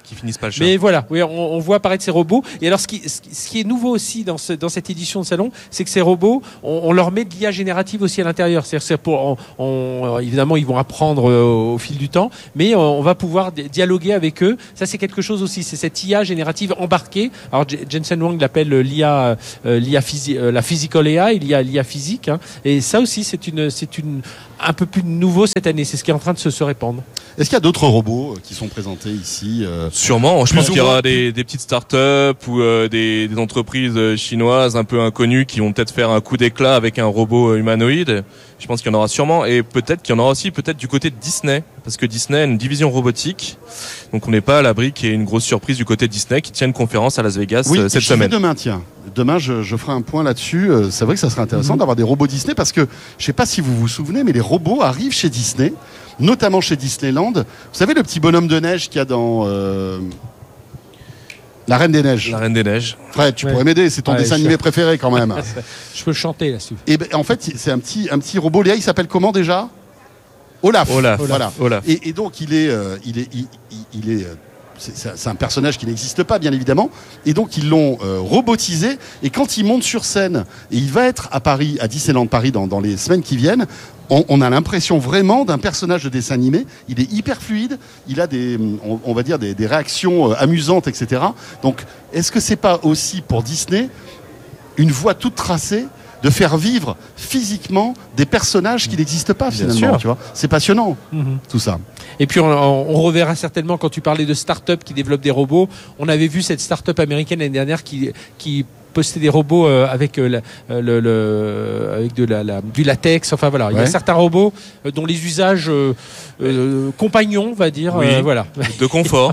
qui finissent pas le cher. Mais voilà, oui, on, on voit apparaître ces robots. Et alors, ce qui, ce qui est nouveau aussi dans, ce, dans cette édition de salon, c'est que ces robots, on, on leur met de l'I A générative aussi à l'intérieur. C'est-à-dire, c'est pour, on, on, évidemment, ils vont apprendre au, au fil du temps, mais on, on va pouvoir di- dialoguer avec eux. Ça, c'est quelque chose aussi. C'est cette I A générative embarquée. Alors, J- Jensen Huang l'appelle l'I A, euh, l'I A physi- euh, la physical A I, il y a l'I A physique. Hein. Et ça aussi, c'est une, c'est une, un peu plus nouveau cette année. C'est ce qui est en train de se, se répandre. Est-ce qu'il y a d'autres robots qui sont présentés ici euh, Sûrement, je plus pense ou qu'il y aura moins des, des petites startups ou euh, des, des entreprises euh, chinoises un peu inconnues qui vont peut-être faire un coup d'éclat avec un robot euh, humanoïde. Je pense qu'il y en aura sûrement, et peut-être qu'il y en aura aussi peut-être du côté de Disney, parce que Disney a une division robotique, donc on n'est pas à l'abri qu'il y ait une grosse surprise du côté de Disney qui tient une conférence à Las Vegas Oui, euh, cette j'y vais semaine. demain, tiens. Demain, je, je ferai un point là-dessus. Euh, C'est vrai que ça serait intéressant Mhm. d'avoir des robots Disney parce que je sais pas si vous vous souvenez, mais les robots arrivent chez Disney, notamment chez Disneyland. Vous savez le petit bonhomme de neige qu'il y a dans euh, La Reine des Neiges. La Reine des Neiges. Fred, tu Ouais. pourrais m'aider, c'est ton Ouais, dessin je- animé préféré quand même. Je peux chanter là-dessus. Et ben, en fait, c'est un petit, un petit robot. Léa, il s'appelle comment déjà Olaf. Olaf. Voilà. Olaf. Et, et donc il est, euh, il est, il, il- il est. euh, c'est- c'est c'est un personnage qui n'existe pas, bien évidemment. Et donc ils l'ont euh, robotisé. Et quand il monte sur scène, et il va être à Paris, à Disneyland Paris, dans, dans les semaines qui viennent, on, on a l'impression vraiment d'un personnage de dessin animé. Il est hyper fluide. Il a des, on, on va dire des, des réactions euh, amusantes, et cetera. Donc, est-ce que c'est pas aussi pour Disney une voie toute tracée de faire vivre physiquement des personnages qui n'existent pas Bien finalement, sûr. tu vois. C'est passionnant, Mhm. tout ça. Et puis on, on reverra certainement, quand tu parlais de start-up qui développent des robots, on avait vu cette start-up américaine l'année dernière qui, qui postait des robots euh, avec, euh, la- euh, le, le- avec de la, la- du latex. Enfin voilà, il y a Ouais. certains robots euh, dont les usages euh, euh, compagnons, on va dire. Oui. euh, voilà. De confort.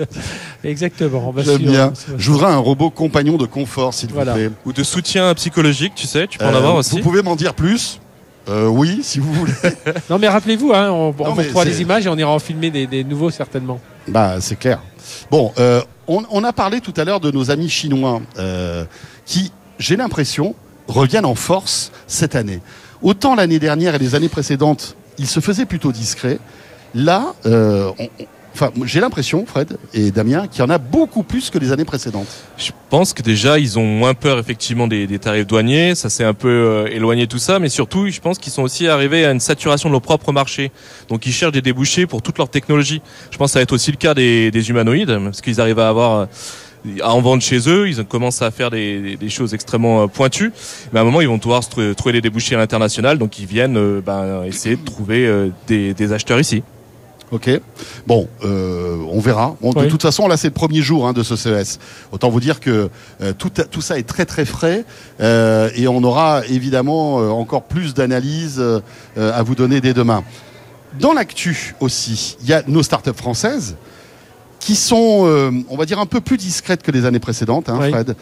Exactement. On va J'aime suivre- bien. suivre- Je voudrais un robot compagnon de confort, s'il Voilà. vous plaît. Ou de soutien psychologique, tu sais, tu peux en Euh, avoir aussi. Vous pouvez m'en dire plus Euh, Oui, si vous voulez. Non mais rappelez-vous, hein, on, on Non, vous mais retrouvera c'est- les images et on ira en filmer des, des nouveaux certainement. Bah, c'est clair. Bon, euh, on, on a parlé tout à l'heure de nos amis chinois euh, qui, j'ai l'impression, reviennent en force cette année. Autant l'année dernière et les années précédentes, ils se faisaient plutôt discrets. Là, euh, on- on- enfin, j'ai l'impression, Fred et Damien, qu'il y en a beaucoup plus que les années précédentes. Je pense que déjà ils ont moins peur effectivement des, des tarifs douaniers, ça s'est un peu euh, éloigné tout ça, mais surtout je pense qu'ils sont aussi arrivés à une saturation de leur propre marché. Donc ils cherchent des débouchés pour toute leur technologie. Je pense que ça va être aussi le cas des, des humanoïdes, parce qu'ils arrivent à avoir euh, à en vendre chez eux, ils commencent à faire des, des- des choses extrêmement euh, pointues, mais à un moment ils vont devoir se tr- trouver des débouchés à l'international, donc ils viennent euh, ben, essayer de trouver euh, des, des acheteurs ici. Ok. Bon, euh, on verra. Bon, de Oui. toute façon, là, c'est le premier jour hein, de ce C E S. Autant vous dire que euh, tout, tout ça est très très frais euh, et on aura évidemment euh, encore plus d'analyses euh, euh, à vous donner dès demain. Dans l'actu aussi, il y a nos startups françaises qui sont, euh, on va dire, un peu plus discrètes que les années précédentes, hein, Oui. Fred.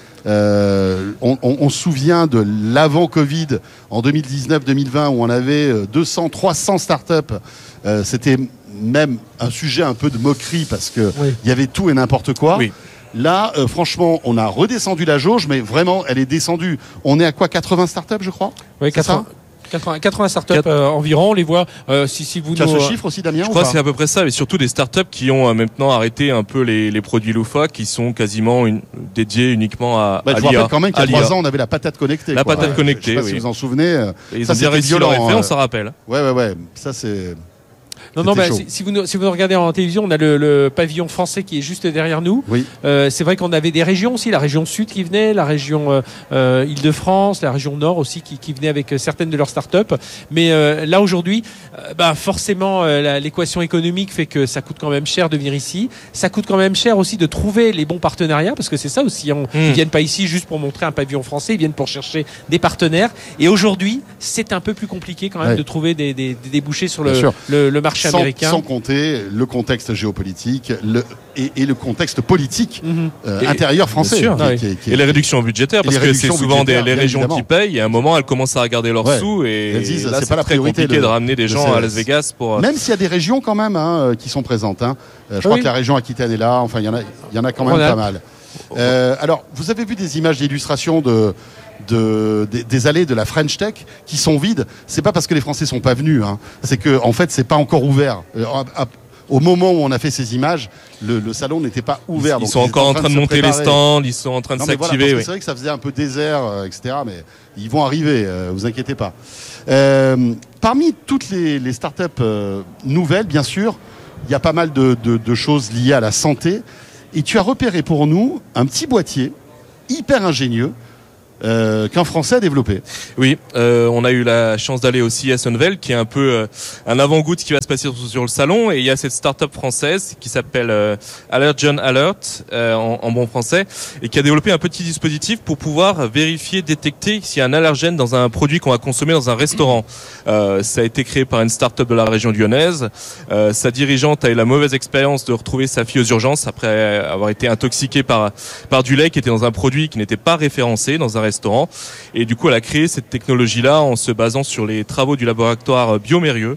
Euh, on, on- on se souvient de l'avant-Covid en deux mille dix-neuf deux mille vingt où on avait euh, deux cents, trois cents startups. Euh, C'était même un sujet un peu de moquerie parce que Oui. il y avait tout et n'importe quoi. Oui. Là, euh, franchement, on a redescendu la jauge, mais vraiment, elle est descendue. On est à quoi, quatre-vingts startups, je crois Oui, C'est ça quatre-vingts, quatre-vingts, quatre-vingts startups euh, environ, on les voit. euh, si, si vous Tu as nous, ce euh, chiffre aussi, Damien Je ou crois pas que c'est à peu près ça, mais surtout des startups qui ont euh, maintenant arrêté un peu les, les produits loufoques, qui sont quasiment une, dédiés uniquement à, Bah, à je vous l'I A. rappelle quand même qu'il à y a l'I A. trois ans, on avait la patate connectée. La quoi. patate Ouais, connectée, Je sais pas oui. si vous en souvenez. euh, Et ils ça, ont bien c'était réussi leur violent, effet, on euh. s'en rappelle. Ouais, ouais, ouais. Ça, c'est. Non, non, C'était bah, chaud. si, si vous nous, si vous nous regardez en télévision, on a le, le pavillon français qui est juste derrière nous. Oui. Euh, c'est vrai qu'on avait des régions aussi, la région sud qui venait, la région euh, euh, Île-de-France, la région nord aussi qui, qui venait avec euh, certaines de leurs startups. Mais euh, là aujourd'hui, euh, bah, forcément, euh, la- l'équation économique fait que ça coûte quand même cher de venir ici. Ça coûte quand même cher aussi de trouver les bons partenariats, parce que c'est ça aussi. On, Ils viennent pas ici juste pour montrer un pavillon français, ils viennent pour chercher des partenaires. Et aujourd'hui, c'est un peu plus compliqué quand même Ouais. de trouver des, des, des débouchés sur le, Bien sûr. le, le marché Sans, américain. sans compter le contexte géopolitique le, et, et le contexte politique Mhm. euh, Et- intérieur français. Bien sûr. qui- Ah oui. qui- qui- Et les réductions budgétaires, Et parce les que c'est réductions souvent des, budgétaires, les bien régions évidemment. qui payent, et à un moment, elles commencent à regarder leurs Ouais. sous, et Elles disent, là, c'est c'est pas la très priorité compliqué de- de, ramener des de gens C E S. à Las Vegas pour... Même s'il y a des régions quand même hein, euh, qui sont présentes. Hein. Euh, je Ah crois oui. que la région Aquitaine est là. Enfin, il y en a, il y en a quand même Rhône-Alpes. pas mal. Euh, alors, vous avez vu des images d'illustration de, de, des, des allées de la French Tech qui sont vides. C'est pas parce que les Français sont pas venus. Hein. C'est que en fait, c'est pas encore ouvert. Euh, à- à- au moment où on a fait ces images, le, le salon n'était pas ouvert. Ils donc sont encore en train de, de monter les stands, ils sont en train de non, s'activer. Voilà, oui. C'est vrai que ça faisait un peu désert, euh, et cetera. Mais ils vont arriver, euh, vous inquiétez pas. Euh, parmi toutes les, les startups euh, nouvelles, bien sûr, il y a pas mal de, de, de choses liées à la santé. Et tu as repéré pour nous un petit boîtier hyper ingénieux euh, qu'un Français a développé. Oui, euh, on a eu la chance d'aller au C E S Unveil, qui est un peu euh, un avant-goût de ce qui va se passer sur, sur le salon. Et il y a cette start-up française qui s'appelle euh, Allergen Alert, euh, en, en bon français, et qui a développé un petit dispositif pour pouvoir vérifier, détecter s'il y a un allergène dans un produit qu'on va consommer dans un restaurant. Euh, ça a été créé par une start-up de la région lyonnaise. Euh, sa dirigeante a eu la mauvaise expérience de retrouver sa fille aux urgences après avoir été intoxiquée par par du lait qui était dans un produit qui n'était pas référencé dans un restaurant. Et du coup, elle a créé cette technologie-là en se basant sur les travaux du laboratoire Biomérieux.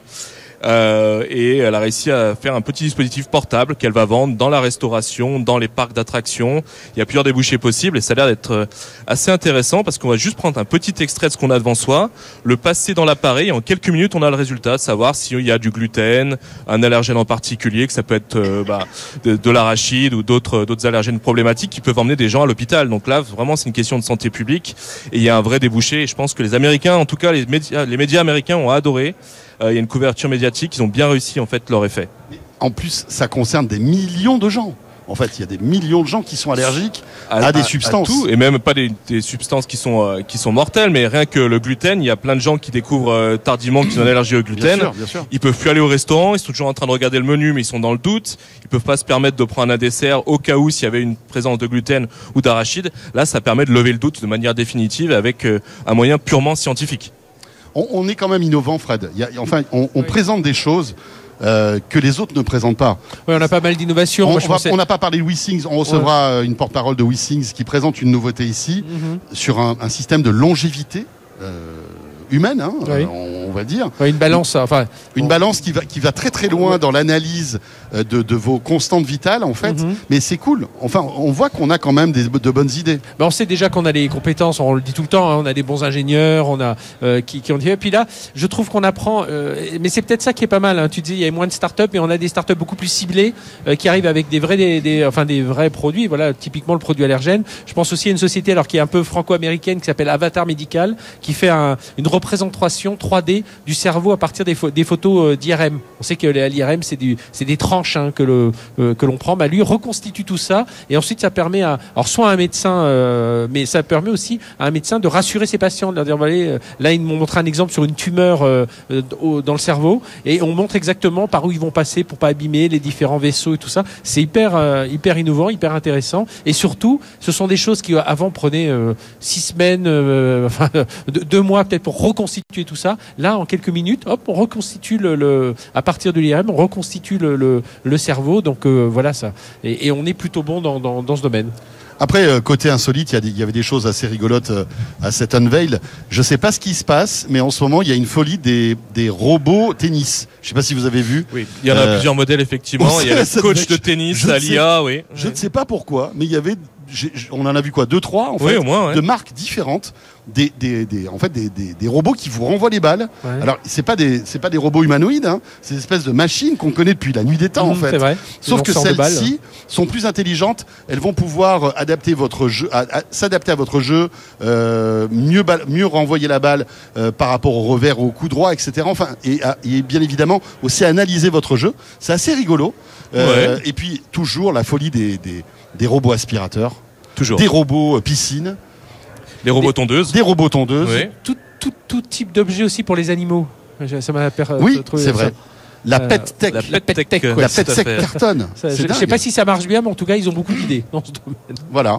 Euh, et elle a réussi à faire un petit dispositif portable qu'elle va vendre dans la restauration, dans les parcs d'attractions. Il y a plusieurs débouchés possibles et ça a l'air d'être assez intéressant parce qu'on va juste prendre un petit extrait de ce qu'on a devant soi, le passer dans l'appareil et en quelques minutes on a le résultat, savoir s'il y a du gluten, un allergène en particulier, que ça peut être euh, bah, de, de l'arachide ou d'autres d'autres allergènes problématiques qui peuvent emmener des gens à l'hôpital. Donc là, vraiment, c'est une question de santé publique et il y a un vrai débouché. Et je pense que les Américains, en tout cas les médias, les médias américains ont adoré. Il y a une couverture médiatique, ils ont bien réussi en fait leur effet. En plus, ça concerne des millions de gens. En fait, il y a des millions de gens qui sont allergiques à, à des à, substances. À tout, et même pas des, des substances qui sont euh, qui sont mortelles, mais rien que le gluten, il y a plein de gens qui découvrent euh, tardivement qu'ils ont une allergie au gluten. Bien sûr, bien sûr. Ils peuvent plus aller au restaurant, ils sont toujours en train de regarder le menu, mais ils sont dans le doute. Ils peuvent pas se permettre de prendre un dessert au cas où s'il y avait une présence de gluten ou d'arachide. Là, ça permet de lever le doute de manière définitive avec euh, un moyen purement scientifique. On, on est quand même innovant, Fred. Il y a, enfin, on, on oui. présente des choses euh, que les autres ne présentent pas. Oui, on a pas mal d'innovations. On Moi, n'a pensais... pas parlé de WeSings. On recevra ouais. une porte-parole de WeSings qui présente une nouveauté ici mm-hmm. sur un, un système de longévité euh, humaine, hein, oui. euh, on, on va dire. Ouais, une balance, enfin, une on... balance qui va qui va très très loin dans l'analyse de, de vos constantes vitales en fait. Mm-hmm. Mais c'est cool. Enfin, on voit qu'on a quand même des, de bonnes idées. Ben, on sait déjà qu'on a les compétences. On le dit tout le temps. Hein, on a des bons ingénieurs. On a euh, qui, qui ont dit. Et puis là, je trouve qu'on apprend. Euh, mais c'est peut-être ça qui est pas mal. Hein. Tu dis, il y a moins de startups, mais on a des startups beaucoup plus ciblées euh, qui arrivent avec des vrais, des, des, enfin des vrais produits. Voilà, typiquement le produit allergène. Je pense aussi à une société alors qui est un peu franco-américaine qui s'appelle Avatar Medical, qui fait un, une représentation trois D du cerveau à partir des, des photos d'I R M. On sait que l'I R M c'est du, c'est des tranches hein, que le euh, que l'on prend. Bah lui reconstitue tout ça et ensuite ça permet à, alors soit à un médecin, euh, mais ça permet aussi à un médecin de rassurer ses patients, de leur dire voilà, là ils m'ont montré un exemple sur une tumeur euh, dans le cerveau et on montre exactement par où ils vont passer pour pas abîmer les différents vaisseaux et tout ça. C'est hyper euh, hyper innovant, hyper intéressant et surtout ce sont des choses qui avant prenaient euh, six semaines, euh, enfin deux mois peut-être pour reconstituer tout ça. Là en quelques minutes, hop, on reconstitue le, le à partir de l'I R M, on reconstitue le, le, le cerveau. Donc euh, voilà ça. Et, et on est plutôt bon dans, dans, dans ce domaine. Après, euh, côté insolite, il y, y avait des choses assez rigolotes euh, à cet unveil. Je ne sais pas ce qui se passe, mais en ce moment, il y a une folie des, des robots tennis. Je ne sais pas si vous avez vu. Oui, il y en a euh, plusieurs modèles, effectivement. Il y a le coach de tennis à l'I A, oui. Je ne sais pas pourquoi, mais il y avait... on en a vu quoi, deux, trois en fait, oui, au moins, ouais. de marques différentes, des, des, des, en fait, des, des, des robots qui vous renvoient les balles. Ouais. Alors c'est pas des, c'est pas des robots humanoïdes, hein, c'est des espèces de machines qu'on connaît depuis la nuit des temps mmh, en fait. Vrai. Sauf que celles-ci sont plus intelligentes, elles vont pouvoir adapter votre jeu, à, à, s'adapter à votre jeu, euh, mieux, balle, mieux renvoyer la balle euh, par rapport au revers, au coup droit, et cetera. Enfin, et, et bien évidemment aussi analyser votre jeu. C'est assez rigolo. Euh, ouais. Et puis toujours la folie des, des, des robots aspirateurs. Toujours. Des robots euh, piscines. Des robots des, tondeuses. Des robots tondeuses. Oui. Tout, tout, tout type d'objet aussi pour les animaux. Ça m'a per- oui, c'est vrai. Ça. La euh, pet tech. La pet tech, la pet tech cartonne. Ça, je ne sais pas si ça marche bien, mais en tout cas, ils ont beaucoup d'idées dans ce domaine. Voilà.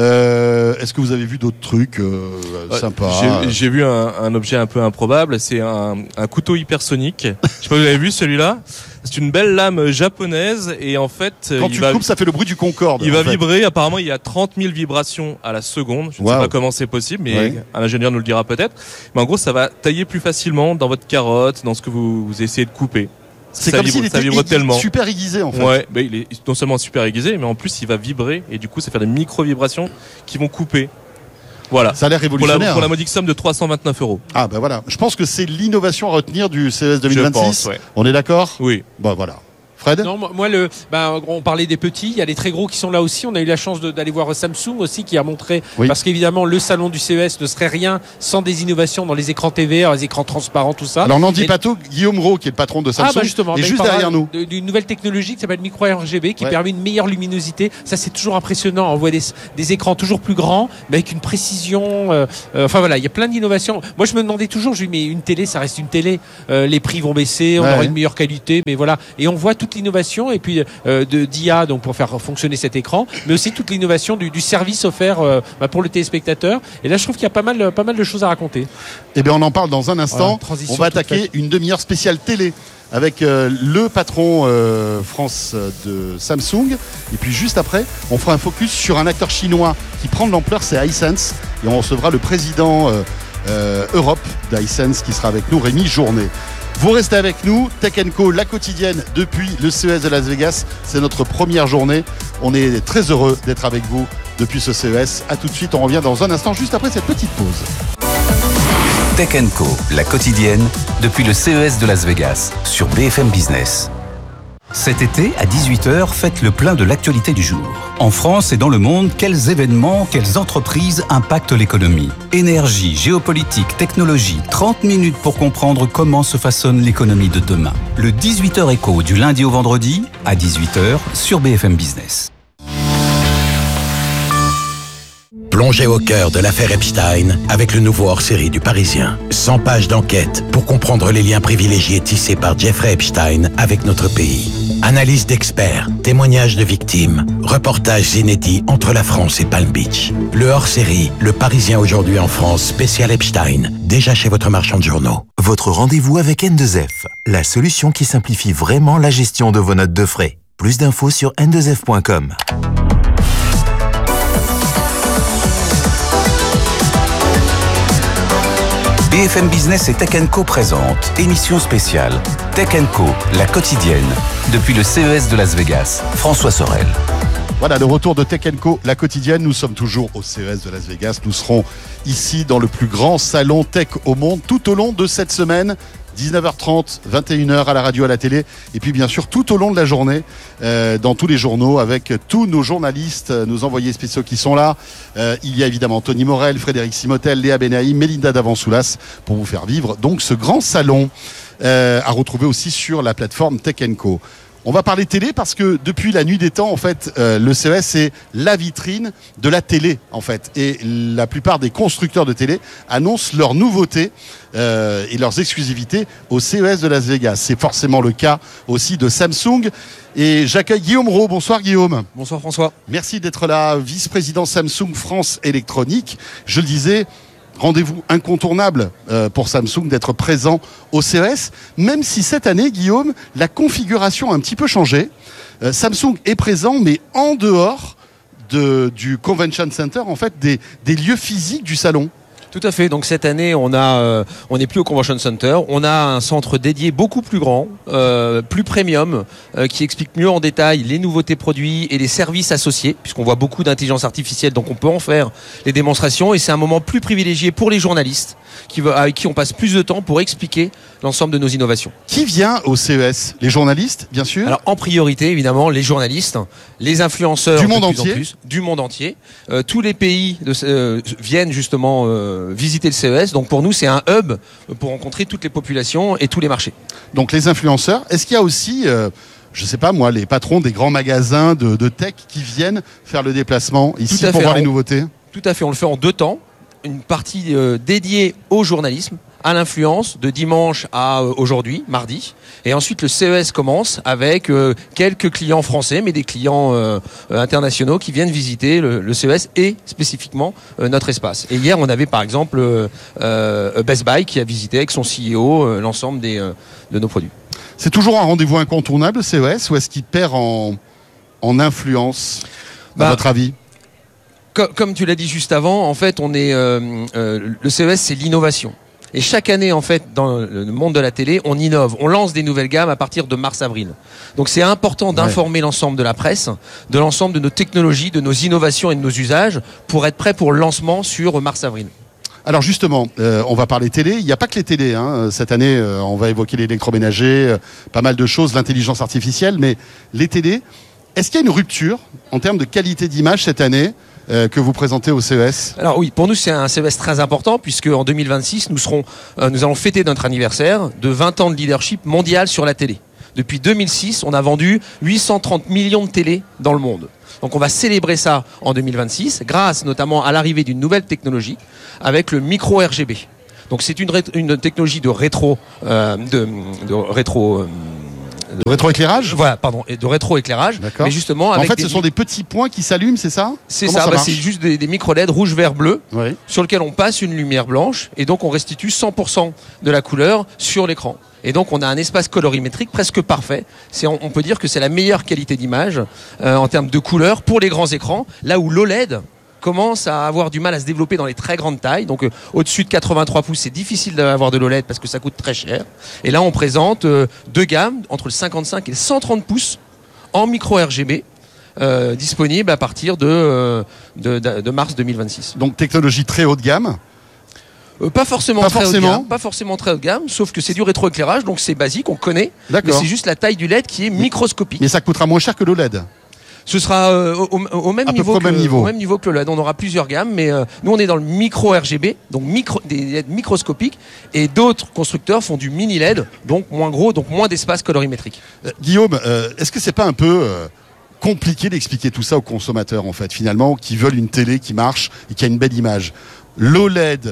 Euh, est-ce que vous avez vu d'autres trucs euh, ouais, sympas? J'ai, j'ai vu un, un objet un peu improbable. C'est un, un couteau hypersonique. Je sais pas si vous avez vu celui-là. C'est une belle lame japonaise et en fait, quand il tu va, coupes, ça fait le bruit du Concorde. Il va fait. vibrer. Apparemment, il y a trente mille vibrations à la seconde. Je ne wow. sais pas comment c'est possible, mais ouais. un ingénieur nous le dira peut-être. Mais en gros, ça va tailler plus facilement dans votre carotte, dans ce que vous, vous essayez de couper. C'est ça comme vibre, s'il ça était vibre tellement. super aiguisé en fait. Ouais, bah, il est non seulement super aiguisé, mais en plus il va vibrer et du coup ça fait des micro-vibrations qui vont couper. Voilà. Ça a l'air révolutionnaire. Pour la, pour la modique somme de trois cent vingt-neuf euros. Ah ben voilà. Je pense que c'est l'innovation à retenir du C E S deux mille vingt-six. Je pense, ouais. On est d'accord? Oui. Bon voilà. Fred ? Non, moi, le, ben, on parlait des petits, il y a les très gros qui sont là aussi. On a eu la chance de, d'aller voir Samsung aussi qui a montré, oui. parce qu'évidemment, le salon du C E S ne serait rien sans des innovations dans les écrans T V R, les écrans transparents, tout ça. Alors, n'en dit Et... pas tout, Guillaume Roux, qui est le patron de Samsung, ah, bah justement, est bah, juste derrière nous. De, d'une nouvelle technologie qui s'appelle micro R G B qui ouais. permet une meilleure luminosité. Ça, c'est toujours impressionnant. On voit des, des écrans toujours plus grands, mais avec une précision. Euh, euh, enfin voilà, il y a plein d'innovations. Moi, je me demandais toujours, je lui dis, mais une télé, ça reste une télé. Euh, les prix vont baisser, on ouais. aura une meilleure qualité, mais voilà. Et on voit toute l'innovation et puis euh, de d'I A donc pour faire fonctionner cet écran, mais aussi toute l'innovation du, du service offert euh, bah, pour le téléspectateur. Et là, je trouve qu'il y a pas mal, pas mal de choses à raconter. Eh bien, on en parle dans un instant. Voilà, on va attaquer faite. une demi-heure spéciale télé avec euh, le patron euh, France de Samsung. Et puis juste après, on fera un focus sur un acteur chinois qui prend de l'ampleur, c'est Hisense. Et on recevra le président euh, euh, Europe d'Hisense qui sera avec nous, Rémi Journet. Vous restez avec nous, Tech and Co, la quotidienne depuis le C E S de Las Vegas. C'est notre première journée. On est très heureux d'être avec vous depuis ce C E S. A tout de suite, on revient dans un instant, juste après cette petite pause. Tech and Co, la quotidienne depuis le C E S de Las Vegas sur B F M Business. Cet été, à dix-huit heures, faites le plein de l'actualité du jour. En France et dans le monde, quels événements, quelles entreprises impactent l'économie ? Énergie, géopolitique, technologie, trente minutes pour comprendre comment se façonne l'économie de demain. Le dix-huit heures écho du lundi au vendredi, à dix-huit heures, sur B F M Business. Plongez au cœur de l'affaire Epstein avec le nouveau hors-série du Parisien. cent pages d'enquête pour comprendre les liens privilégiés tissés par Jeffrey Epstein avec notre pays. Analyse d'experts, témoignages de victimes, reportages inédits entre la France et Palm Beach. Le hors-série, le Parisien aujourd'hui en France, spécial Epstein, déjà chez votre marchand de journaux. Votre rendez-vous avec N deux F, la solution qui simplifie vraiment la gestion de vos notes de frais. Plus d'infos sur N deux F point com. B F M Business et Tech and Co présente émission spéciale Tech and Co, la quotidienne, depuis le C E S de Las Vegas. François Sorel. Voilà, le retour de Tech and Co, la quotidienne. Nous sommes toujours au C E S de Las Vegas. Nous serons ici dans le plus grand salon tech au monde tout au long de cette semaine. dix-neuf heures trente, vingt et une heures à la radio, à la télé, et puis bien sûr tout au long de la journée euh, dans tous les journaux avec tous nos journalistes, nos envoyés spéciaux qui sont là. Euh, il y a évidemment Tony Morel, Frédéric Simotel, Léa Benaïm, Mélinda Davansoulas pour vous faire vivre donc ce grand salon euh, à retrouver aussi sur la plateforme Tech and Co. On va parler télé parce que depuis la nuit des temps, en fait, euh, le C E S c'est la vitrine de la télé, en fait. Et la plupart des constructeurs de télé annoncent leurs nouveautés euh, et leurs exclusivités au C E S de Las Vegas. C'est forcément le cas aussi de Samsung. Et j'accueille Guillaume Roux. Bonsoir Guillaume. Bonsoir François. Merci d'être là, vice-président Samsung France Électronique. Je le disais, rendez-vous incontournable euh, pour Samsung d'être présent au C E S, même si cette année, Guillaume, la configuration a un petit peu changé. Euh, Samsung est présent, mais en dehors de, du Convention Center, en fait, des, des lieux physiques du salon. Tout à fait. Donc cette année, on a, euh, on n'est plus au Convention Center. On a un centre dédié beaucoup plus grand, euh, plus premium, euh, qui explique mieux en détail les nouveautés produits et les services associés, puisqu'on voit beaucoup d'intelligence artificielle, donc on peut en faire les démonstrations. Et c'est un moment plus privilégié pour les journalistes, qui, avec qui on passe plus de temps pour expliquer l'ensemble de nos innovations. Qui vient au C E S ? Les journalistes, bien sûr. Alors en priorité, évidemment, les journalistes, les influenceurs du monde de plus entier, en plus, du monde entier. Euh, tous les pays de, euh, viennent justement euh, visiter le C E S. Donc pour nous, c'est un hub pour rencontrer toutes les populations et tous les marchés. Donc les influenceurs. Est-ce qu'il y a aussi, euh, je sais pas moi, les patrons des grands magasins de, de tech qui viennent faire le déplacement ici pour voir les nouveautés ? Tout à fait. On le fait en deux temps. Une partie euh, dédiée au journalisme, à l'influence, de dimanche à euh, aujourd'hui, mardi. Et ensuite, le C E S commence avec euh, quelques clients français, mais des clients euh, euh, internationaux qui viennent visiter le, le C E S et spécifiquement euh, notre espace. Et hier, on avait par exemple euh, euh, Best Buy qui a visité avec son C E O euh, l'ensemble des, euh, de nos produits. C'est toujours un rendez-vous incontournable, le C E S, ou est-ce qu'il perd en, en influence, à bah, votre avis ? Comme tu l'as dit juste avant, en fait, on est euh, euh, le C E S, c'est l'innovation. Et chaque année, en fait, dans le monde de la télé, on innove, on lance des nouvelles gammes à partir de mars-avril. Donc, c'est important d'informer ouais. l'ensemble de la presse, de l'ensemble de nos technologies, de nos innovations et de nos usages, pour être prêt pour le lancement sur mars-avril. Alors justement, euh, on va parler télé. Il n'y a pas que les télés. Hein. Cette année, euh, on va évoquer l'électroménager, euh, pas mal de choses, l'intelligence artificielle, mais les télés. Est-ce qu'il y a une rupture en termes de qualité d'image cette année euh, que vous présentez au C E S ? Alors oui, pour nous c'est un C E S très important puisque en deux mille vingt-six nous serons, euh, nous allons fêter notre anniversaire de vingt ans de leadership mondial sur la télé. Depuis deux mille six, on a vendu huit cent trente millions de télés dans le monde. Donc on va célébrer ça en deux mille vingt-six grâce notamment à l'arrivée d'une nouvelle technologie avec le micro R G B. Donc c'est une, ré- une technologie de rétro, euh, de, de rétro. Euh, De rétroéclairage ? Voilà, pardon, et de rétroéclairage. D'accord. Mais justement, avec en fait, des ce sont des petits points qui s'allument, c'est ça ? C'est Comment ça, ça bah, marche c'est juste des, des micro-L E D rouge, vert, bleu, oui. sur lesquels on passe une lumière blanche, et donc on restitue cent pour cent de la couleur sur l'écran. Et donc on a un espace colorimétrique presque parfait. C'est, on, on peut dire que c'est la meilleure qualité d'image euh, en termes de couleur pour les grands écrans, là où l'O L E D commence à avoir du mal à se développer dans les très grandes tailles. Donc euh, au-dessus de quatre-vingt-trois pouces, c'est difficile d'avoir de l'O L E D parce que ça coûte très cher. Et là, on présente euh, deux gammes entre le cinquante-cinq et le cent trente pouces en micro R G B. Euh, disponible à partir de, euh, de, de, de mars deux mille vingt-six. Donc technologie très haut de gamme. Euh, pas forcément Pas très forcément. haut de gamme, pas forcément très haut de gamme, sauf que c'est du rétroéclairage, donc c'est basique, on connaît. D'accord. Mais c'est juste la taille du L E D qui est microscopique. Mais ça coûtera moins cher que l'O L E D. Ce sera euh, au, au, même À peu niveau près au que, même niveau. au même niveau que le L E D. On aura plusieurs gammes, mais euh, nous on est dans le micro R G B, donc micro, des L E D microscopiques, et d'autres constructeurs font du mini L E D, donc moins gros, donc moins d'espace colorimétrique. Euh, Guillaume, euh, est-ce que c'est pas un peu euh, compliqué d'expliquer tout ça aux consommateurs en fait, finalement, qui veulent une télé qui marche et qui a une belle image ? L'O L E D,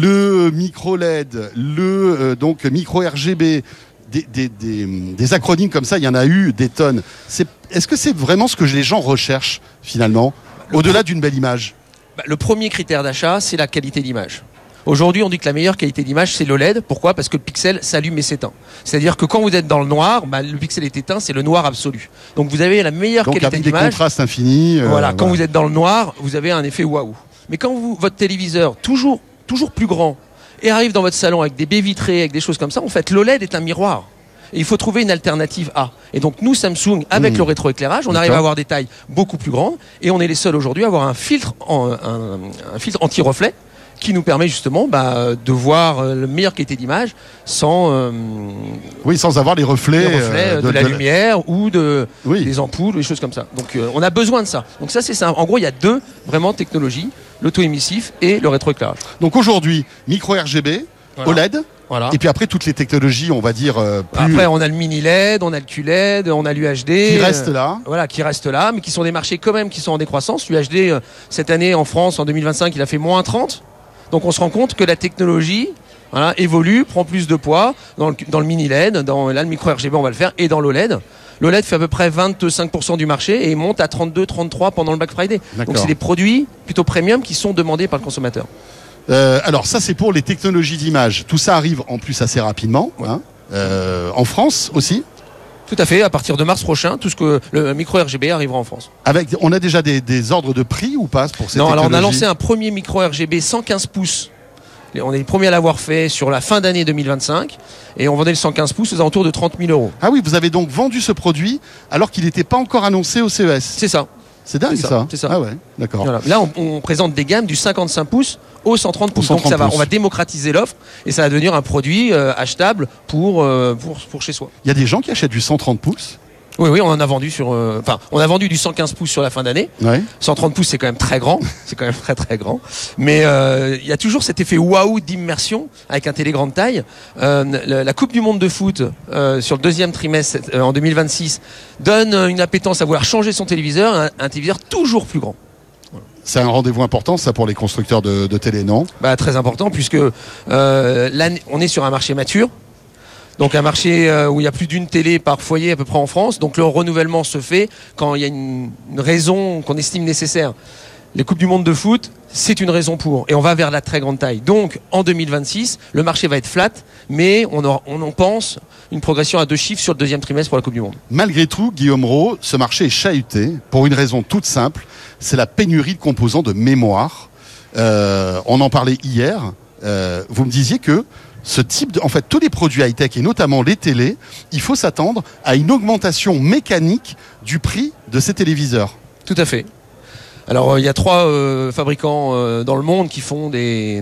le micro L E D, le euh, donc micro R G B. Des, des, des, des acronymes comme ça, il y en a eu des tonnes. C'est, est-ce que c'est vraiment ce que les gens recherchent finalement, Le au-delà pro- d'une belle image ? Bah, le premier critère d'achat, c'est la qualité d'image. Aujourd'hui, on dit que la meilleure qualité d'image, c'est l'O L E D. Pourquoi ? Parce que le pixel s'allume et s'éteint. C'est-à-dire que quand vous êtes dans le noir, bah, le pixel est éteint, c'est le noir absolu. Donc vous avez la meilleure Donc qualité avec des d'image. contrastes infinis. euh, Voilà, quand voilà. vous êtes dans le noir, vous avez un effet waouh. Mais quand vous, votre téléviseur, toujours, toujours plus grand, et arrive dans votre salon avec des baies vitrées, avec des choses comme ça, en fait, l'O L E D est un miroir. Et il faut trouver une alternative A. Et donc nous, Samsung, avec Mmh. le rétroéclairage, on D'accord. arrive à avoir des tailles beaucoup plus grandes, et on est les seuls aujourd'hui à avoir un filtre, en- un, un filtre anti-reflet qui nous permet justement bah, de voir euh, la meilleure qualité d'image sans euh, Oui, sans avoir les reflets, les reflets euh, de, la lumière ou de, Oui. des ampoules, des choses comme ça. Donc euh, on a besoin de ça. Donc ça c'est ça. En gros, il y a deux vraiment technologies, l'auto-émissif et le rétroéclairage. Donc aujourd'hui, micro R G B, Voilà. O L E D, Voilà. et puis après toutes les technologies, on va dire euh, plus Après, on a le mini L E D, on a le Q L E D, on a l'U H D. qui restent euh, là. Voilà, qui restent là, mais qui sont des marchés quand même qui sont en décroissance. L'U H D, euh, cette année en France, en deux mille vingt-cinq, il a fait moins trente. Donc on se rend compte que la technologie voilà, évolue, prend plus de poids dans le, dans le mini L E D, dans là, le micro R G B, on va le faire, et dans l'O L E D. L'O L E D fait à peu près vingt-cinq pour cent du marché et il monte à trente-deux trente-trois pendant le Black Friday. D'accord. Donc c'est des produits plutôt premium qui sont demandés par le consommateur. Euh, alors ça c'est pour les technologies d'image. Tout ça arrive en plus assez rapidement. Hein. Euh, en France aussi. Tout à fait, à partir de mars prochain, tout ce que le micro R G B arrivera en France. Avec, on a déjà des, des ordres de prix ou pas pour ces Non, alors on a technologies lancé un premier micro R G B cent quinze pouces. Et on est les premiers à l'avoir fait sur la fin d'année deux mille vingt-cinq et on vendait le cent quinze pouces aux alentours de trente mille euros. Ah oui, vous avez donc vendu ce produit alors qu'il n'était pas encore annoncé au C E S. C'est ça. C'est dingue C'est ça, ça. c'est ça. Ah ouais, d'accord. Voilà. Là, on, on présente des gammes du cinquante-cinq pouces au cent trente pouces. cent trente Donc ça va, pouces. on va démocratiser l'offre et ça va devenir un produit euh, achetable pour, euh, pour, pour chez soi. Il y a des gens qui achètent du cent trente pouces. Oui, oui, on en a vendu sur, euh, enfin, on a vendu du cent quinze pouces sur la fin d'année. Ouais. cent trente pouces, c'est quand même très grand. C'est quand même très très grand. Mais euh, il y a toujours cet effet waouh d'immersion avec un télé grande taille. Euh, la, la Coupe du Monde de foot euh, sur le deuxième trimestre euh, en deux mille vingt-six donne une appétence à vouloir changer son téléviseur, un, un téléviseur toujours plus grand. C'est un rendez-vous important ça pour les constructeurs de, de télé, non ? Bah, très important puisque euh, l'année- on est sur un marché mature. Donc un marché euh, où il y a plus d'une télé par foyer à peu près en France. Donc le renouvellement se fait quand il y a une, une raison qu'on estime nécessaire. Les Coupes du Monde de foot, c'est une raison pour. Et on va vers la très grande taille. Donc en deux mille vingt-six, le marché va être flat, mais on, aura- on en pense une progression à deux chiffres sur le deuxième trimestre pour la Coupe du Monde. Malgré tout, Guillaume Rowe, ce marché est chahuté pour une raison toute simple, c'est la pénurie de composants de mémoire. Euh, on en parlait hier. Euh, vous me disiez que ce type de, en fait, tous les produits high-tech et notamment les télés, il faut s'attendre à une augmentation mécanique du prix de ces téléviseurs. Tout à fait. Alors euh, il y a trois euh, fabricants euh, dans le monde qui font des,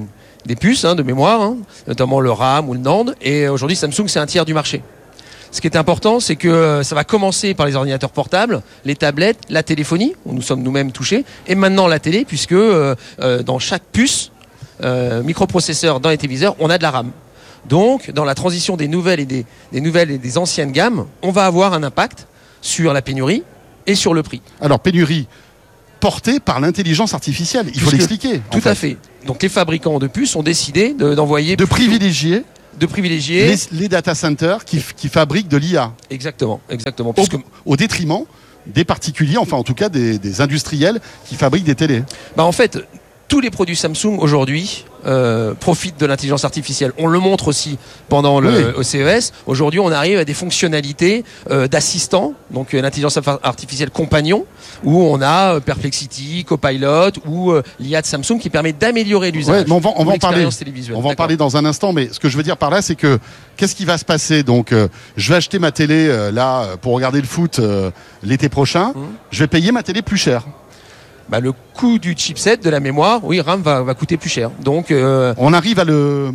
des puces hein, de mémoire, hein, notamment le RAM ou le NAND. Et aujourd'hui, Samsung, c'est un tiers du marché. Ce qui est important, c'est que ça va commencer par les ordinateurs portables, les tablettes, la téléphonie, où nous sommes nous-mêmes touchés, et maintenant la télé, puisque euh, euh, dans chaque puce, euh, microprocesseur dans les téléviseurs, on a de la RAM. Donc, dans la transition des nouvelles et des, des nouvelles et des anciennes gammes, on va avoir un impact sur la pénurie et sur le prix. Alors, pénurie portée par l'intelligence artificielle, il faut l'expliquer. Tout à fait. Donc, les fabricants de puces ont décidé de, d'envoyer... De privilégier de privilégier les, les data centers qui, qui fabriquent de l'I A. Exactement, exactement. Au, au détriment des particuliers, enfin en tout cas des, des industriels qui fabriquent des télés. Bah en fait, tous les produits Samsung aujourd'hui euh, profitent de l'intelligence artificielle. On le montre aussi pendant le oui. au C E S. Aujourd'hui, on arrive à des fonctionnalités euh, d'assistants, donc euh, l'intelligence artificielle compagnon, où on a euh, Perplexity, Copilot ou euh, l'I A de Samsung qui permet d'améliorer l'usage. Ouais, mais on va, on va en parler. On va en parler dans un instant, mais ce que je veux dire par là, c'est que qu'est-ce qui va se passer ? Donc, euh, je vais acheter ma télé euh, là pour regarder le foot euh, l'été prochain. Mmh. Je vais payer ma télé plus cher. Bah, le coût du chipset, de la mémoire, oui, RAM va, va coûter plus cher. Donc, euh... on arrive à le,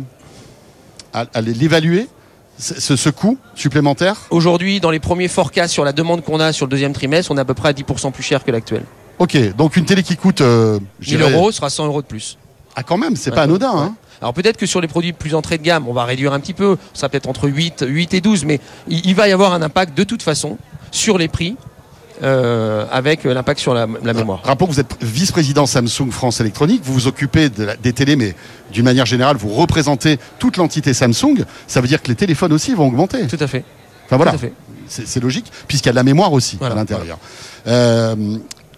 à, à l'évaluer, ce, ce coût supplémentaire. Aujourd'hui, dans les premiers forecasts sur la demande qu'on a sur le deuxième trimestre, on est à peu près à dix pour cent plus cher que l'actuel. Ok, donc une télé qui coûte euh, mille euros sera cent euros de plus. Ah, quand même, c'est ouais, pas anodin. Ouais. Hein. Alors peut-être que sur les produits plus entrée de gamme, on va réduire un petit peu, ça peut être entre huit, huit et douze, mais il, il va y avoir un impact de toute façon sur les prix. Euh, avec l'impact sur la, la mémoire. Rappelons que vous êtes vice-président Samsung France Électronique, vous vous occupez de la, des télés, mais d'une manière générale, vous représentez toute l'entité Samsung. Ça veut dire que les téléphones aussi vont augmenter. Tout à fait. Enfin voilà, Tout à fait. C'est, c'est logique, puisqu'il y a de la mémoire aussi voilà, à l'intérieur. Voilà. Euh,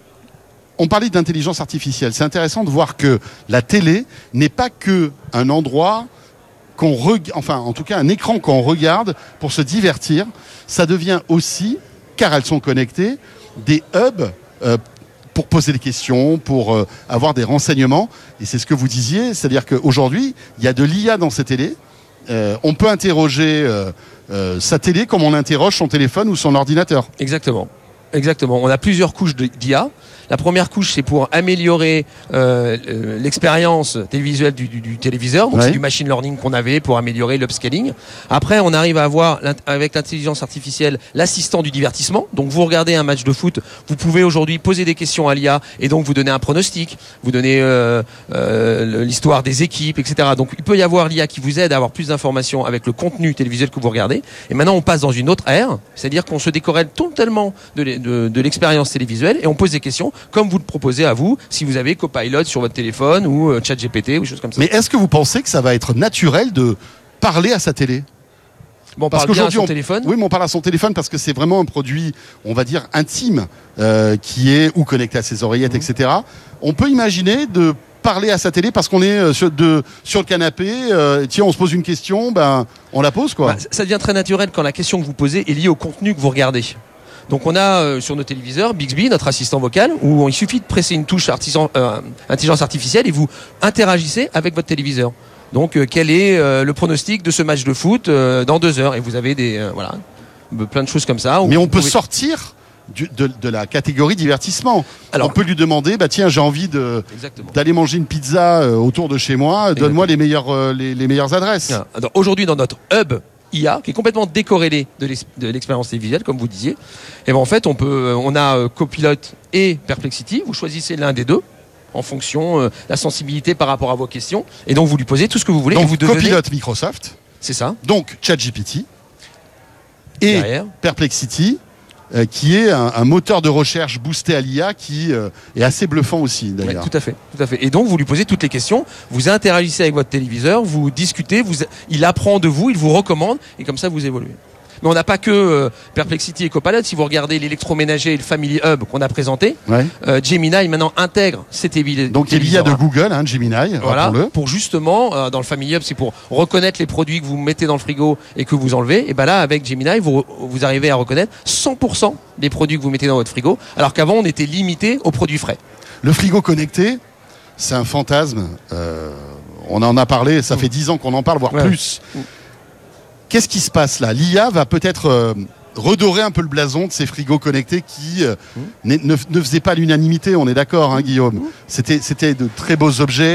on parlait d'intelligence artificielle. C'est intéressant de voir que la télé n'est pas que un endroit qu'on reg... enfin en tout cas un écran qu'on regarde pour se divertir. Ça devient aussi, car elles sont connectées, des hubs euh, pour poser des questions, pour euh, avoir des renseignements. Et c'est ce que vous disiez, c'est-à-dire qu'aujourd'hui, il y a de l'I A dans ces télés. Euh, on peut interroger euh, euh, sa télé comme on interroge son téléphone ou son ordinateur. Exactement. Exactement. On a plusieurs couches d'I A. La première couche, c'est pour améliorer euh, l'expérience télévisuelle du, du, du téléviseur. Donc, ouais. c'est du machine learning qu'on avait pour améliorer l'upscaling. Après, on arrive à avoir, avec l'intelligence artificielle, l'assistant du divertissement. Donc, vous regardez un match de foot, vous pouvez aujourd'hui poser des questions à l'I A et donc vous donner un pronostic, vous donner euh, euh, l'histoire des équipes, et cetera. Donc, il peut y avoir l'I A qui vous aide à avoir plus d'informations avec le contenu télévisuel que vous regardez. Et maintenant, on passe dans une autre ère, c'est-à-dire qu'on se décorrèle totalement de, de, de l'expérience télévisuelle et on pose des questions comme vous le proposez à vous, si vous avez Copilot sur votre téléphone ou euh, ChatGPT ou des choses comme ça. Mais est-ce que vous pensez que ça va être naturel de parler à sa télé ? Bon, on parce parle bien à son on, téléphone. Oui, mais on parle à son téléphone parce que c'est vraiment un produit, on va dire, intime, euh, qui est ou connecté à ses oreillettes, mmh. et cetera. On peut imaginer de parler à sa télé parce qu'on est sur, de, sur le canapé, euh, tiens, on se pose une question, ben, on la pose, quoi. Bah, ça devient très naturel quand la question que vous posez est liée au contenu que vous regardez. Donc on a euh, sur nos téléviseurs Bixby, notre assistant vocal, où il suffit de presser une touche artisan, euh, intelligence artificielle et vous interagissez avec votre téléviseur. Donc euh, quel est euh, le pronostic de ce match de foot euh, dans deux heures ? Et vous avez des euh, voilà plein de choses comme ça. Mais on peut pouvez... sortir du, de, de la catégorie divertissement. Alors, on peut lui demander, bah tiens, j'ai envie de d'aller manger une pizza euh, autour de chez moi. Exactement. Donne-moi les meilleures euh, les, les meilleures adresses. Alors, aujourd'hui dans notre hub I A qui est complètement décorrélé de, de l'expérience télévisuelle, comme vous disiez. Et ben en fait, on peut, on a euh, Copilot et Perplexity. Vous choisissez l'un des deux en fonction de euh, la sensibilité par rapport à vos questions. Et donc vous lui posez tout ce que vous voulez. Donc et vous Copilot Microsoft. C'est ça. Donc ChatGPT et derrière Perplexity. Euh, qui est un, un moteur de recherche boosté à l'I A qui euh, est assez bluffant aussi d'ailleurs. Ouais, tout à fait, tout à fait. Et donc vous lui posez toutes les questions, vous interagissez avec votre téléviseur, vous discutez, vous, il apprend de vous, il vous recommande et comme ça vous évoluez. Mais on n'a pas que euh, Perplexity et Copilot. Si vous regardez l'électroménager et le Family Hub qu'on a présenté, ouais. euh, Gemini maintenant intègre ces téléviseurs. Donc il y a l'I A de Google, hein, Gemini. Voilà. Pour justement, euh, dans le Family Hub, c'est pour reconnaître les produits que vous mettez dans le frigo et que vous enlevez. Et ben là, avec Gemini, vous, vous arrivez à reconnaître cent pour cent des produits que vous mettez dans votre frigo, alors qu'avant on était limité aux produits frais. Le frigo connecté, c'est un fantasme. Euh, on en a parlé, ça mmh. fait dix ans qu'on en parle, voire ouais. plus. Mmh. Qu'est-ce qui se passe là ? L'I A va peut-être euh, redorer un peu le blason de ces frigos connectés qui euh, mmh. ne, ne faisaient pas l'unanimité, on est d'accord, hein, Guillaume ? C'était, c'était de très beaux objets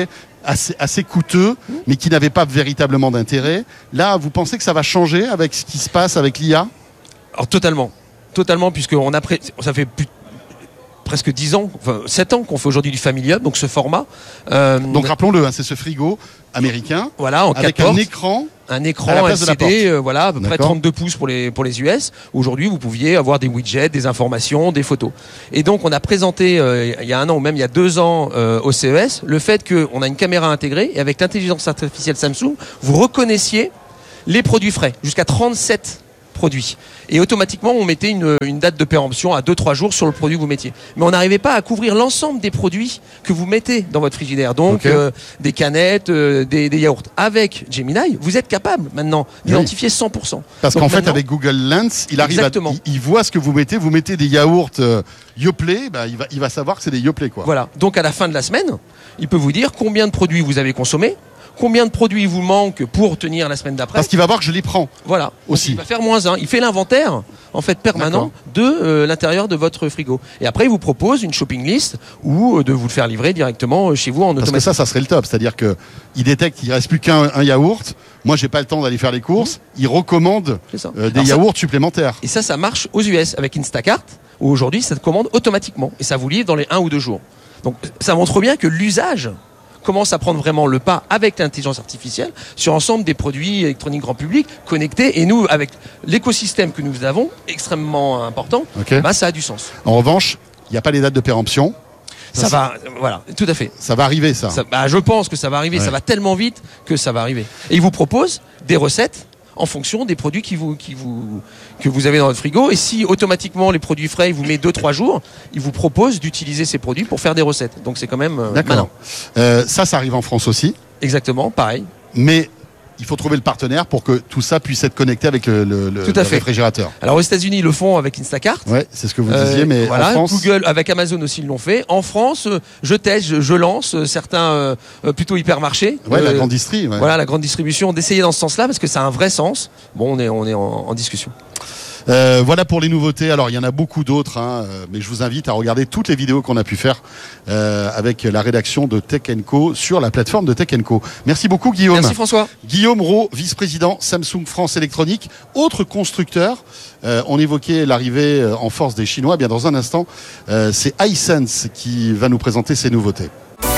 assez, assez coûteux, mais qui n'avaient pas véritablement d'intérêt. Là, vous pensez que ça va changer avec ce qui se passe avec l'I A ? Alors totalement, totalement, puisque on a pré... ça fait plus presque dix ans, enfin sept ans qu'on fait aujourd'hui du Family Hub, donc ce format. Euh, donc rappelons-le, hein, c'est ce frigo américain, voilà, en avec un écran. Un écran L C D, euh, voilà, à peu près trente-deux pouces pour les, pour les U S. Aujourd'hui, vous pouviez avoir des widgets, des informations, des photos. Et donc, on a présenté, euh, il y a un an ou même il y a deux ans euh, au C E S, le fait qu'on a une caméra intégrée et avec l'intelligence artificielle Samsung, vous reconnaissiez les produits frais, jusqu'à trente-sept produits. Et automatiquement, on mettait une, une date de péremption à deux trois jours sur le produit que vous mettiez. Mais on n'arrivait pas à couvrir l'ensemble des produits que vous mettez dans votre frigidaire. Donc, okay. euh, des canettes, euh, des, des yaourts. Avec Gemini, vous êtes capable maintenant d'identifier oui. cent pour cent. Parce qu'en fait, avec Google Lens, il arrive Exactement. à, il, il voit ce que vous mettez. Vous mettez des yaourts euh, Yoplait, bah, il, va, il va savoir que c'est des Yoplait, quoi. Voilà. Donc, à la fin de la semaine, il peut vous dire combien de produits vous avez consommés, combien de produits il vous manque pour tenir la semaine d'après. Parce qu'il va voir que je les prends. Voilà. Aussi. Il va faire moins un. Il fait l'inventaire, en fait, permanent de euh, l'intérieur de votre frigo. Et après, il vous propose une shopping list ou euh, de vous le faire livrer directement chez vous en automatique. Parce que ça, ça serait le top. C'est-à-dire qu'il détecte qu'il ne reste plus qu'un un yaourt. Moi, j'ai pas le temps d'aller faire les courses. Mmh. Il recommande euh, des Alors yaourts ça, supplémentaires. Et ça, ça marche aux U S avec Instacart, où aujourd'hui, ça te commande automatiquement. Et ça vous livre dans les un ou deux jours. Donc, ça montre bien que l'usage commence à prendre vraiment le pas avec l'intelligence artificielle sur l'ensemble des produits électroniques grand public connectés. Et nous, avec l'écosystème que nous avons, extrêmement important, okay. bah, ça a du sens. En revanche, il n'y a pas les dates de péremption. Ça, ça va, voilà, tout à fait. Ça va arriver, ça. ça bah, je pense que ça va arriver. Ouais. Ça va tellement vite que ça va arriver. Et il vous propose des recettes en fonction des produits qui vous, qui vous, que vous avez dans votre frigo. Et si automatiquement les produits frais, il vous met deux trois jours, il vous propose d'utiliser ces produits pour faire des recettes. Donc c'est quand même euh, D'accord. malin. Euh, ça, ça arrive en France aussi. Exactement, pareil. Mais il faut trouver le partenaire pour que tout ça puisse être connecté avec le, le, le, le réfrigérateur. Alors aux États-Unis, ils le font avec Instacart. Ouais, c'est ce que vous disiez, euh, mais voilà, en France, Google avec Amazon aussi ils l'ont fait. En France, je teste, je, je lance certains euh, plutôt hypermarchés. Ouais, euh, la grande distri. Ouais. Voilà, la grande distribution, d'essayer dans ce sens-là parce que ça a un vrai sens. Bon, on est on est en, en discussion. Euh, voilà pour les nouveautés. Alors il y en a beaucoup d'autres, hein, mais je vous invite à regarder toutes les vidéos qu'on a pu faire euh, avec la rédaction de Tech and Co sur la plateforme de Tech and Co. Merci beaucoup Guillaume. Merci François. Guillaume Roux, vice-président Samsung France Électronique, autre constructeur. Euh, on évoquait l'arrivée en force des Chinois. Bien dans un instant, euh, c'est Hisense qui va nous présenter ces nouveautés.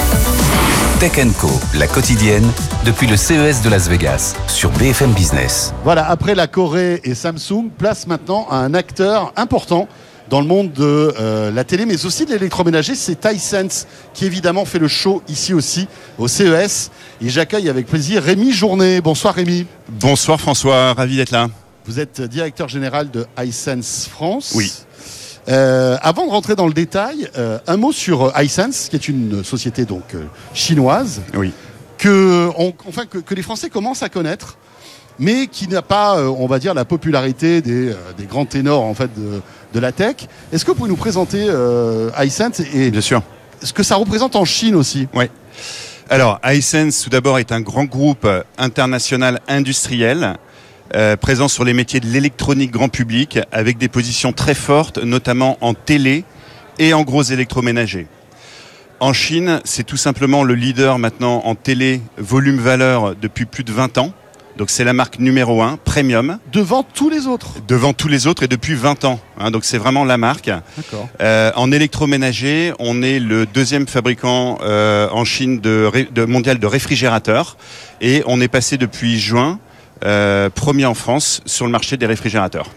Tech and Co, la quotidienne, depuis le C E S de Las Vegas, sur B F M Business. Voilà, après la Corée et Samsung, place maintenant à un acteur important dans le monde de euh, la télé, mais aussi de l'électroménager, c'est Hisense, qui évidemment fait le show ici aussi, au C E S. Et j'accueille avec plaisir Rémi Journet. Bonsoir Rémi. Bonsoir François, ravi d'être là. Vous êtes directeur général de Hisense France. Oui. Euh, avant de rentrer dans le détail, euh, un mot sur Hisense, qui est une société donc euh, chinoise, oui. que, on, enfin, que, que les Français commencent à connaître, mais qui n'a pas, euh, on va dire, la popularité des, euh, des grands ténors en fait de, de la tech. Est-ce que vous pouvez nous présenter euh, Hisense et Bien sûr. ce que ça représente en Chine aussi? Oui. Alors, Hisense, tout d'abord, est un grand groupe international industriel. Euh, présent sur les métiers de l'électronique grand public avec des positions très fortes, notamment en télé et en gros électroménager. En Chine, c'est tout simplement le leader maintenant en télé volume valeur depuis plus de vingt ans. Donc c'est la marque numéro un, premium. Devant tous les autres. Devant tous les autres et depuis vingt ans. Hein, donc c'est vraiment la marque. D'accord. Euh, en électroménager, on est le deuxième fabricant euh, en Chine de, de mondial de réfrigérateurs et on est passé depuis juin Euh, premier en France sur le marché des réfrigérateurs.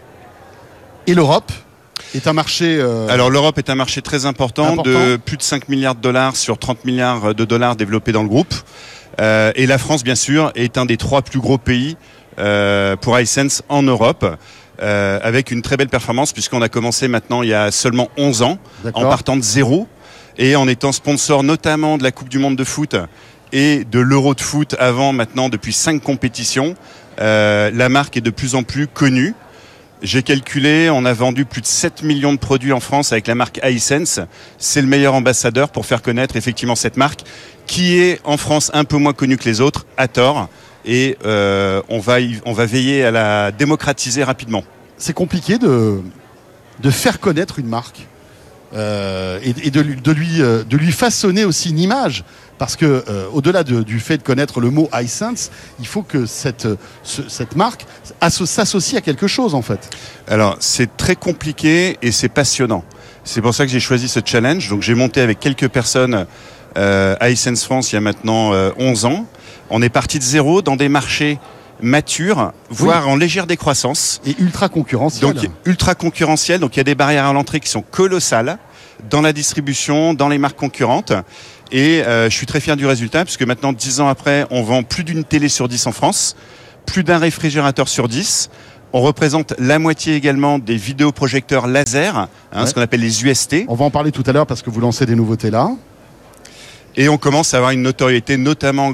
Et l'Europe est un marché... Euh... Alors l'Europe est un marché très important, important, de plus de cinq milliards de dollars sur trente milliards de dollars développés dans le groupe. Euh, et la France, bien sûr, est un des trois plus gros pays euh, pour Hisense en Europe, euh, avec une très belle performance, puisqu'on a commencé maintenant il y a seulement onze ans, D'accord. en partant de zéro, et en étant sponsor notamment de la Coupe du Monde de foot et de l'Euro de foot avant, maintenant, depuis cinq compétitions. Euh, la marque est de plus en plus connue. J'ai calculé, on a vendu plus de sept millions de produits en France avec la marque Hisense. C'est le meilleur ambassadeur pour faire connaître effectivement cette marque qui est en France un peu moins connue que les autres, à tort. Et euh, on va, y, on va veiller à la démocratiser rapidement. C'est compliqué de, de faire connaître une marque. euh, et, et de, lui- de, lui, euh, de lui façonner aussi une image. Parce que euh, au-delà de- du fait de connaître le mot Hisense, il faut que cette, ce- cette marque asso- s'associe à quelque chose en fait. Alors, c'est très compliqué et c'est passionnant. C'est pour ça que j'ai choisi ce challenge. Donc, j'ai monté avec quelques personnes euh, à Hisense France il y a maintenant euh, onze ans. On est parti de zéro dans des marchés matures, voire Oui. en légère décroissance. Et ultra concurrentiel. Donc, ultra concurrentiel. Donc, il y a des barrières à l'entrée qui sont colossales dans la distribution, dans les marques concurrentes. Et euh, je suis très fier du résultat, puisque maintenant, dix ans après, on vend plus d'une télé sur dix en France, plus d'un réfrigérateur sur dix. On représente la moitié également des vidéoprojecteurs laser, hein, Ouais. ce qu'on appelle les U S T. On va en parler tout à l'heure parce que vous lancez des nouveautés là. Et on commence à avoir une notoriété, notamment